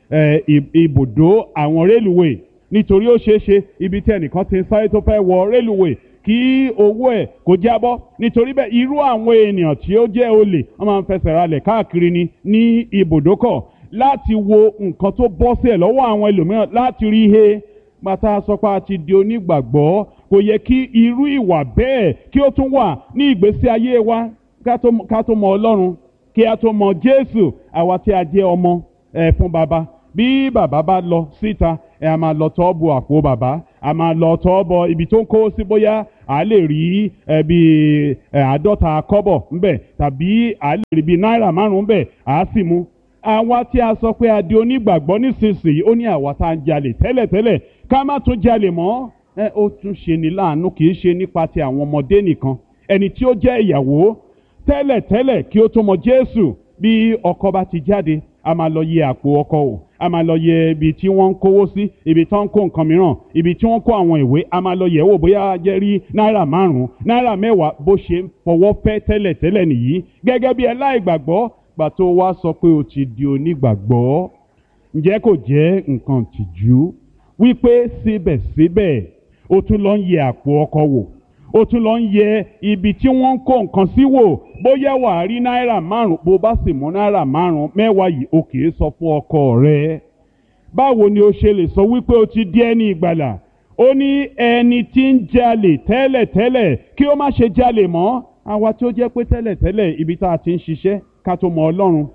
ibùdó àwọn rélùwé, nítorí ó ṣeé ṣe ibi tí ẹnìkan ti ń sáré tó fẹ́ wọ rélùwé kí owó ẹ̀ kó jábọ́. Nítorí bẹ́ẹ̀ irú àwọn ènìyàn tí ó jẹ́ olè wọ́n máa ń fẹsẹ̀ ralẹ̀ káàkiri ni ní ibùdókọ̀ láti wo nǹkan tó bọ́ sí ẹ̀ lọ́wọ́ àwọn ẹlòmíràn láti rí he. Pátá sọpá ti di onígbàgbọ́, kò yẹ kí irú ìwà bẹ́ẹ̀ kí ó tún wà ní ìgbésí ayé wa ká tó mọ Ọlọ́run. kí a tó mọ Jésù àwa tí a jẹ́ ọmọ ẹ̀ fún baba bí bàbá bá lọ síta ẹ a máa lọ tọ́ bọ àpò bàbá a máa lọ tọ́ bọ ibi tó ń kó sí bóyá a lè rí ẹ bí ẹ àádọ́ta kọ́bọ̀ ńbẹ̀ tàbí a lè rí bí náírà márùn-ún ńbẹ̀ a sì mú. Àwa tí a sọ pé a di onígbàgbọ́ nísinsìnyí ó ní àwa tá a ń jalè tẹ́lẹ̀tẹ́lẹ̀ ká má tún jalè mọ́ ẹ ó tún ṣe ní láàánú kì í ṣe nípa ti àwọn ọmọdé nìkan ẹni tí ó jẹ́ ìyàwó tẹ́lẹ̀tẹ́lẹ̀ kí ó tó mọ Jésù bí ọkọ bá ti jáde a máa lọ yẹ àpò ọkọ wò a máa lọ yẹ ibi tí wọ́n ń kówó sí ibi tí wọ́n ń kó nǹkan mìíràn ibi tí wọ́n ń kó àwọn ìwé a máa lọ yẹ̀ wò bóyá jẹ́ rí náírà márùn-ún náírà mẹ́wàá bó ṣe ń fọwọ́ fẹ́ tẹ́lẹ̀ tẹ́lẹ̀ nìyí gẹ́gẹ́ bí aláìgbàgbọ́ gbà tó wá sọ pé o ti di onígbàgbọ́ ǹjẹ́ kò jẹ́ nǹkan tìjú wípé síbẹ̀síbẹ̀ o tún lọ ń yẹ àpò ọkọ wò o tún lọ ń yẹ ibi tí wọ́n ń kó nǹkan sí wò bóyá wà á rí náírà márùn bó bá sì mú náírà márùn mẹ́wàá yìí o kì í sọ fún ọkọ rẹ. Báwo ni o ṣe lè sọ wípé o ti di ẹni ìgbàlà? Ó ní ẹni tí ń jalè tẹ́lẹ̀tẹ́lẹ̀ kí ó má ṣe jalè mọ́. Àwa tí ó jẹ́ pé tẹ́lẹ̀tẹ́lẹ̀ ibi tá a ti ń ṣiṣẹ́ ká tó mọ Ọlọ́run.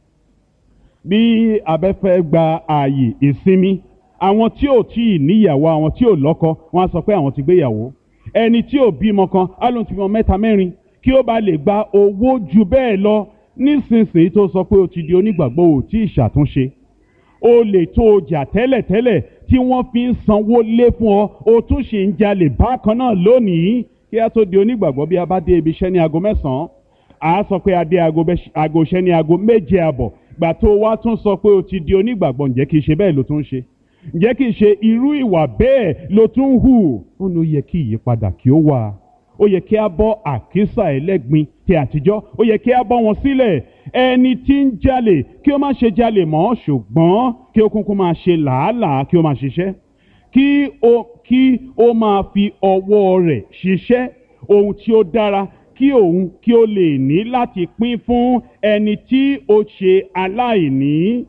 Bí abẹ́fẹ́ gba ààyè ìsinmi àwọn tí ò tí ì níyàwó àwọn tí ò lọ́kọ wọ́n á sọ pé àwọn ti gbéyàwó ẹni tí ò bímọ kan á lóun ti bímọ mẹ́ta mẹ́rin kí ó bá lè gba owó ju bẹ́ẹ̀ lọ nísinsìnyí tó sọ pé o ti di onígbàgbọ́ ò tí ì ṣàtúnṣe o lè tó o jà tẹ́lẹ̀tẹ́lẹ̀ tí wọ́n fi ń sanwó lé fún ọ o tún ṣì ń jalè bákan náà lónìí kí a tó di onígbàgbọ́ bí a bá dé ibi iṣẹ́ ní aago mẹ́sàn-án à á sọ pé a dé aago iṣẹ́ ní aago méje àbọ̀ gbà tó wá tún sọ pé o ti di onígbàgbọ́ ǹjẹ́ kìí ṣe bẹ́ẹ̀ ló tún ṣe ǹjẹ́ kìí ṣe irú ìwà bẹ́ẹ̀ ló tún hù ó ní ó yẹ kí ìyípadà kí ó wà ó yẹ kí a bọ́ àkísà ẹlẹ́gbin ti àtijọ́ ó yẹ kí a bọ́ wọn sílẹ̀ ẹni tí ń jalè kí ó má ṣe jalè mọ́ ṣùgbọ́n kí ó kúnkún máa ṣe làálàá kí ó máa ṣiṣẹ́ kí ó kí ó máa fi ọwọ́ rẹ̀ ṣiṣẹ́ ohun tí ó dára kí òun kí ó lè ní láti pín fún ẹni tí ó ṣe aláìní.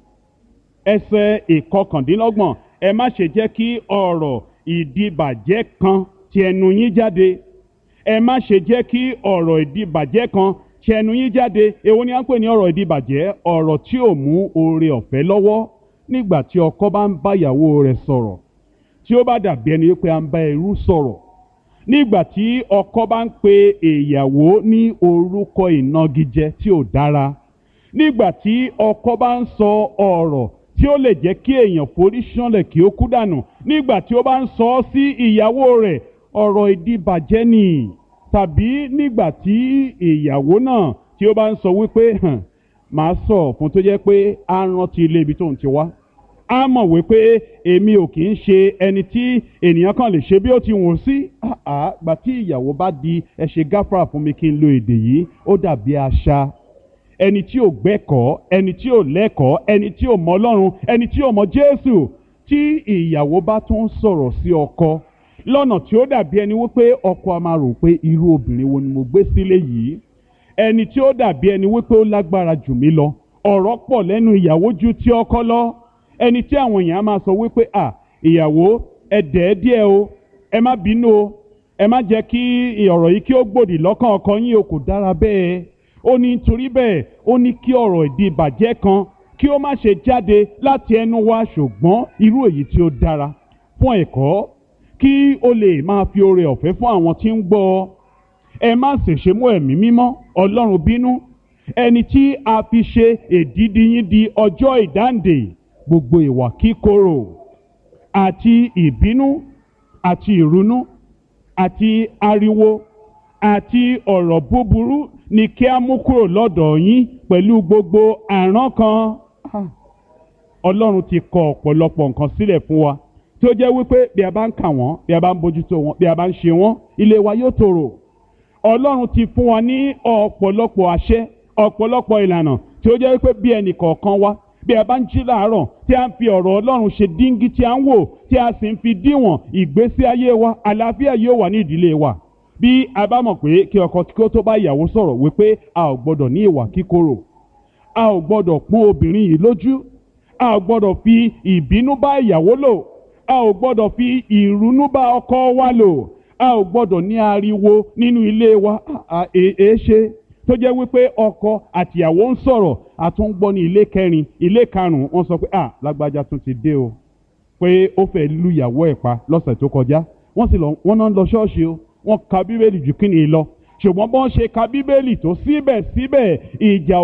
Ẹsẹ̀ ìkọkàndínlọ́gbọ̀n ẹ má ṣe jẹ́ kí ọ̀rọ̀ ìdìbàjẹ́ kan ti ẹnu yín jáde ẹ má ṣe jẹ́ kí ọ̀rọ̀ ìdìbàjẹ́ kan ti ẹnu yín jáde èwo ni à ń pè ní ọ̀rọ̀ ìdìbàjẹ́ ọ̀rọ̀ tí ò mú oore ọ̀fẹ́ lọ́wọ́ nígbà tí ọkọ bá ń bá ìyàwó rẹ̀ sọ̀rọ̀ tí ó bá dàbí ẹni pé à ń bá ẹrú sọ̀rọ̀ nígbà tí ọkọ bá ń pe ìyàwó ní orúkọ ìnagijẹ tí ò dára nígbà tí ọkọ bá ń sọ ọ̀rọ̀ tí ó lè jẹ́ kí èèyàn forí ṣánlẹ̀ kí ó kú dànù nígbà tí ó bá ń sọ ọ́ sí ìyàwó rẹ̀ ọ̀rọ̀ ìdìbàjẹ́ ni tàbí nígbà tí ìyàwó náà tí ó bá ń sọ wípé hàn máa sọ fún tó jẹ́ pé á rántí ilé ibi tó ń ti wá á mọ̀ wípé èmi ò kì í ṣe ẹni tí ènìyàn kan lè ṣe bí ó ti wùn sí gbà tí ìyàwó bá di ẹ ṣe gáfárà fún mi kí n lo èdè yìí ó dàbí àṣà ẹni tí ò gbẹ́kọ̀ọ́ ẹni tí ò lẹ́kọ̀ọ́ ẹni tí ò mọ Ọlọ́run ẹni tí ò mọ Jésù tí ìyàwó bá tún sọ̀rọ̀ sí ọkọ lọ́nà tí ó dàbí ẹni wípé ọkọ a máa rò pé irú obìnrin wo ni mo gbé sílé yìí ẹni tí ó dàbí ẹni wípé ó lágbára jù mí lọ ọ̀rọ̀ pọ̀ lẹ́nu ìyàwó ju ti ọkọ lọ ẹni tí àwọn èèyàn á máa sọ wípé à ìyàwó ẹ dẹ̀ díẹ̀ o ẹ má bínú o ẹ má jẹ́ kí ọ̀rọ̀ yìí kí ó gbòdì lọ́kàn ọkọ yín o kò dára bẹ́ẹ̀ ó ní nítorí bẹ́ẹ̀ ó ní kí ọ̀rọ̀ ìdìbàjẹ́ kan kí ó má ṣe jáde láti ẹnu wa ṣùgbọ́n irú èyí tí ó dára fún ẹ̀kọ́ kí ó lè máa fi oore ọ̀fẹ́ fún àwọn tí ń gbọ́ ẹ má sì ṣe mú ẹ̀mí mímọ́ Ọlọ́run bínú ẹni tí a fi ṣe èdìdì yín di ọjọ́ ìdáǹdè gbogbo ìwà kíkorò àti ìbínú àti ìrunú àti ariwo àti ọ̀rọ̀ búburú ni kí a mú kúrò lọ́dọ̀ yín pẹ̀lú gbogbo àrán kan. Ọlọ́run ti kọ ọ̀pọ̀lọpọ̀ nǹkan sílẹ̀ fún wa tí ó jẹ́ wípé bí a bá ń kà wọ́n bí a bá ń bójútó wọn bí a bá ń ṣe wọ́n ilé wa yóò tòrò. Ọlọ́run ti fún wa ní ọ̀pọ̀lọpọ̀ àṣẹ ọ̀pọ̀lọpọ̀ ìlànà tí ó jẹ́ wípé bí ẹnì kọ̀ọ̀kan wa bí a bá ń jí láàárọ̀ tí a ń fi ọ̀rọ̀ Ọlọ́run ṣe díngí tí a ń wò tí a sì ń fi díwọ̀n ìgbésí ayé wa àlàáfíà yóò wà ní ìdílé wa. Bí a bá mọ̀ pé kí ọkọ kí ó tó bá ìyàwó sọ̀rọ̀ wípé a ò gbọ́dọ̀ ní ìwà kíkorò a ò gbọ́dọ̀ pọ́n obìnrin yìí lójú a ò gbọ́dọ̀ fi ìbínú bá ìyàwó lò a ò gbọ́dọ̀ fi ìrunú bá ọkọ wa lò a ò gbọ́dọ̀ ní ariwo nínú ilé wa èé ṣe tó jẹ́ wípé ọkọ àtìyàwó ń sọ̀rọ̀ àtúngbọ́ ní ilé kẹrin ilé karùn-ún wọ́n sọ pé ah lágbájá tún ti dé o pé ó fẹ́ lu ìyàwó ẹ̀ pa lọ́sẹ̀ tó kọjá wọ́n sì lọ wọ́n náà ń lọ ṣọ́ọ̀ṣì o wọ́n ka bíbélì jù kí ni lọ ṣùgbọ́n bọ́n ṣe ka bíbélì tó síbẹ̀síbẹ̀ ìjà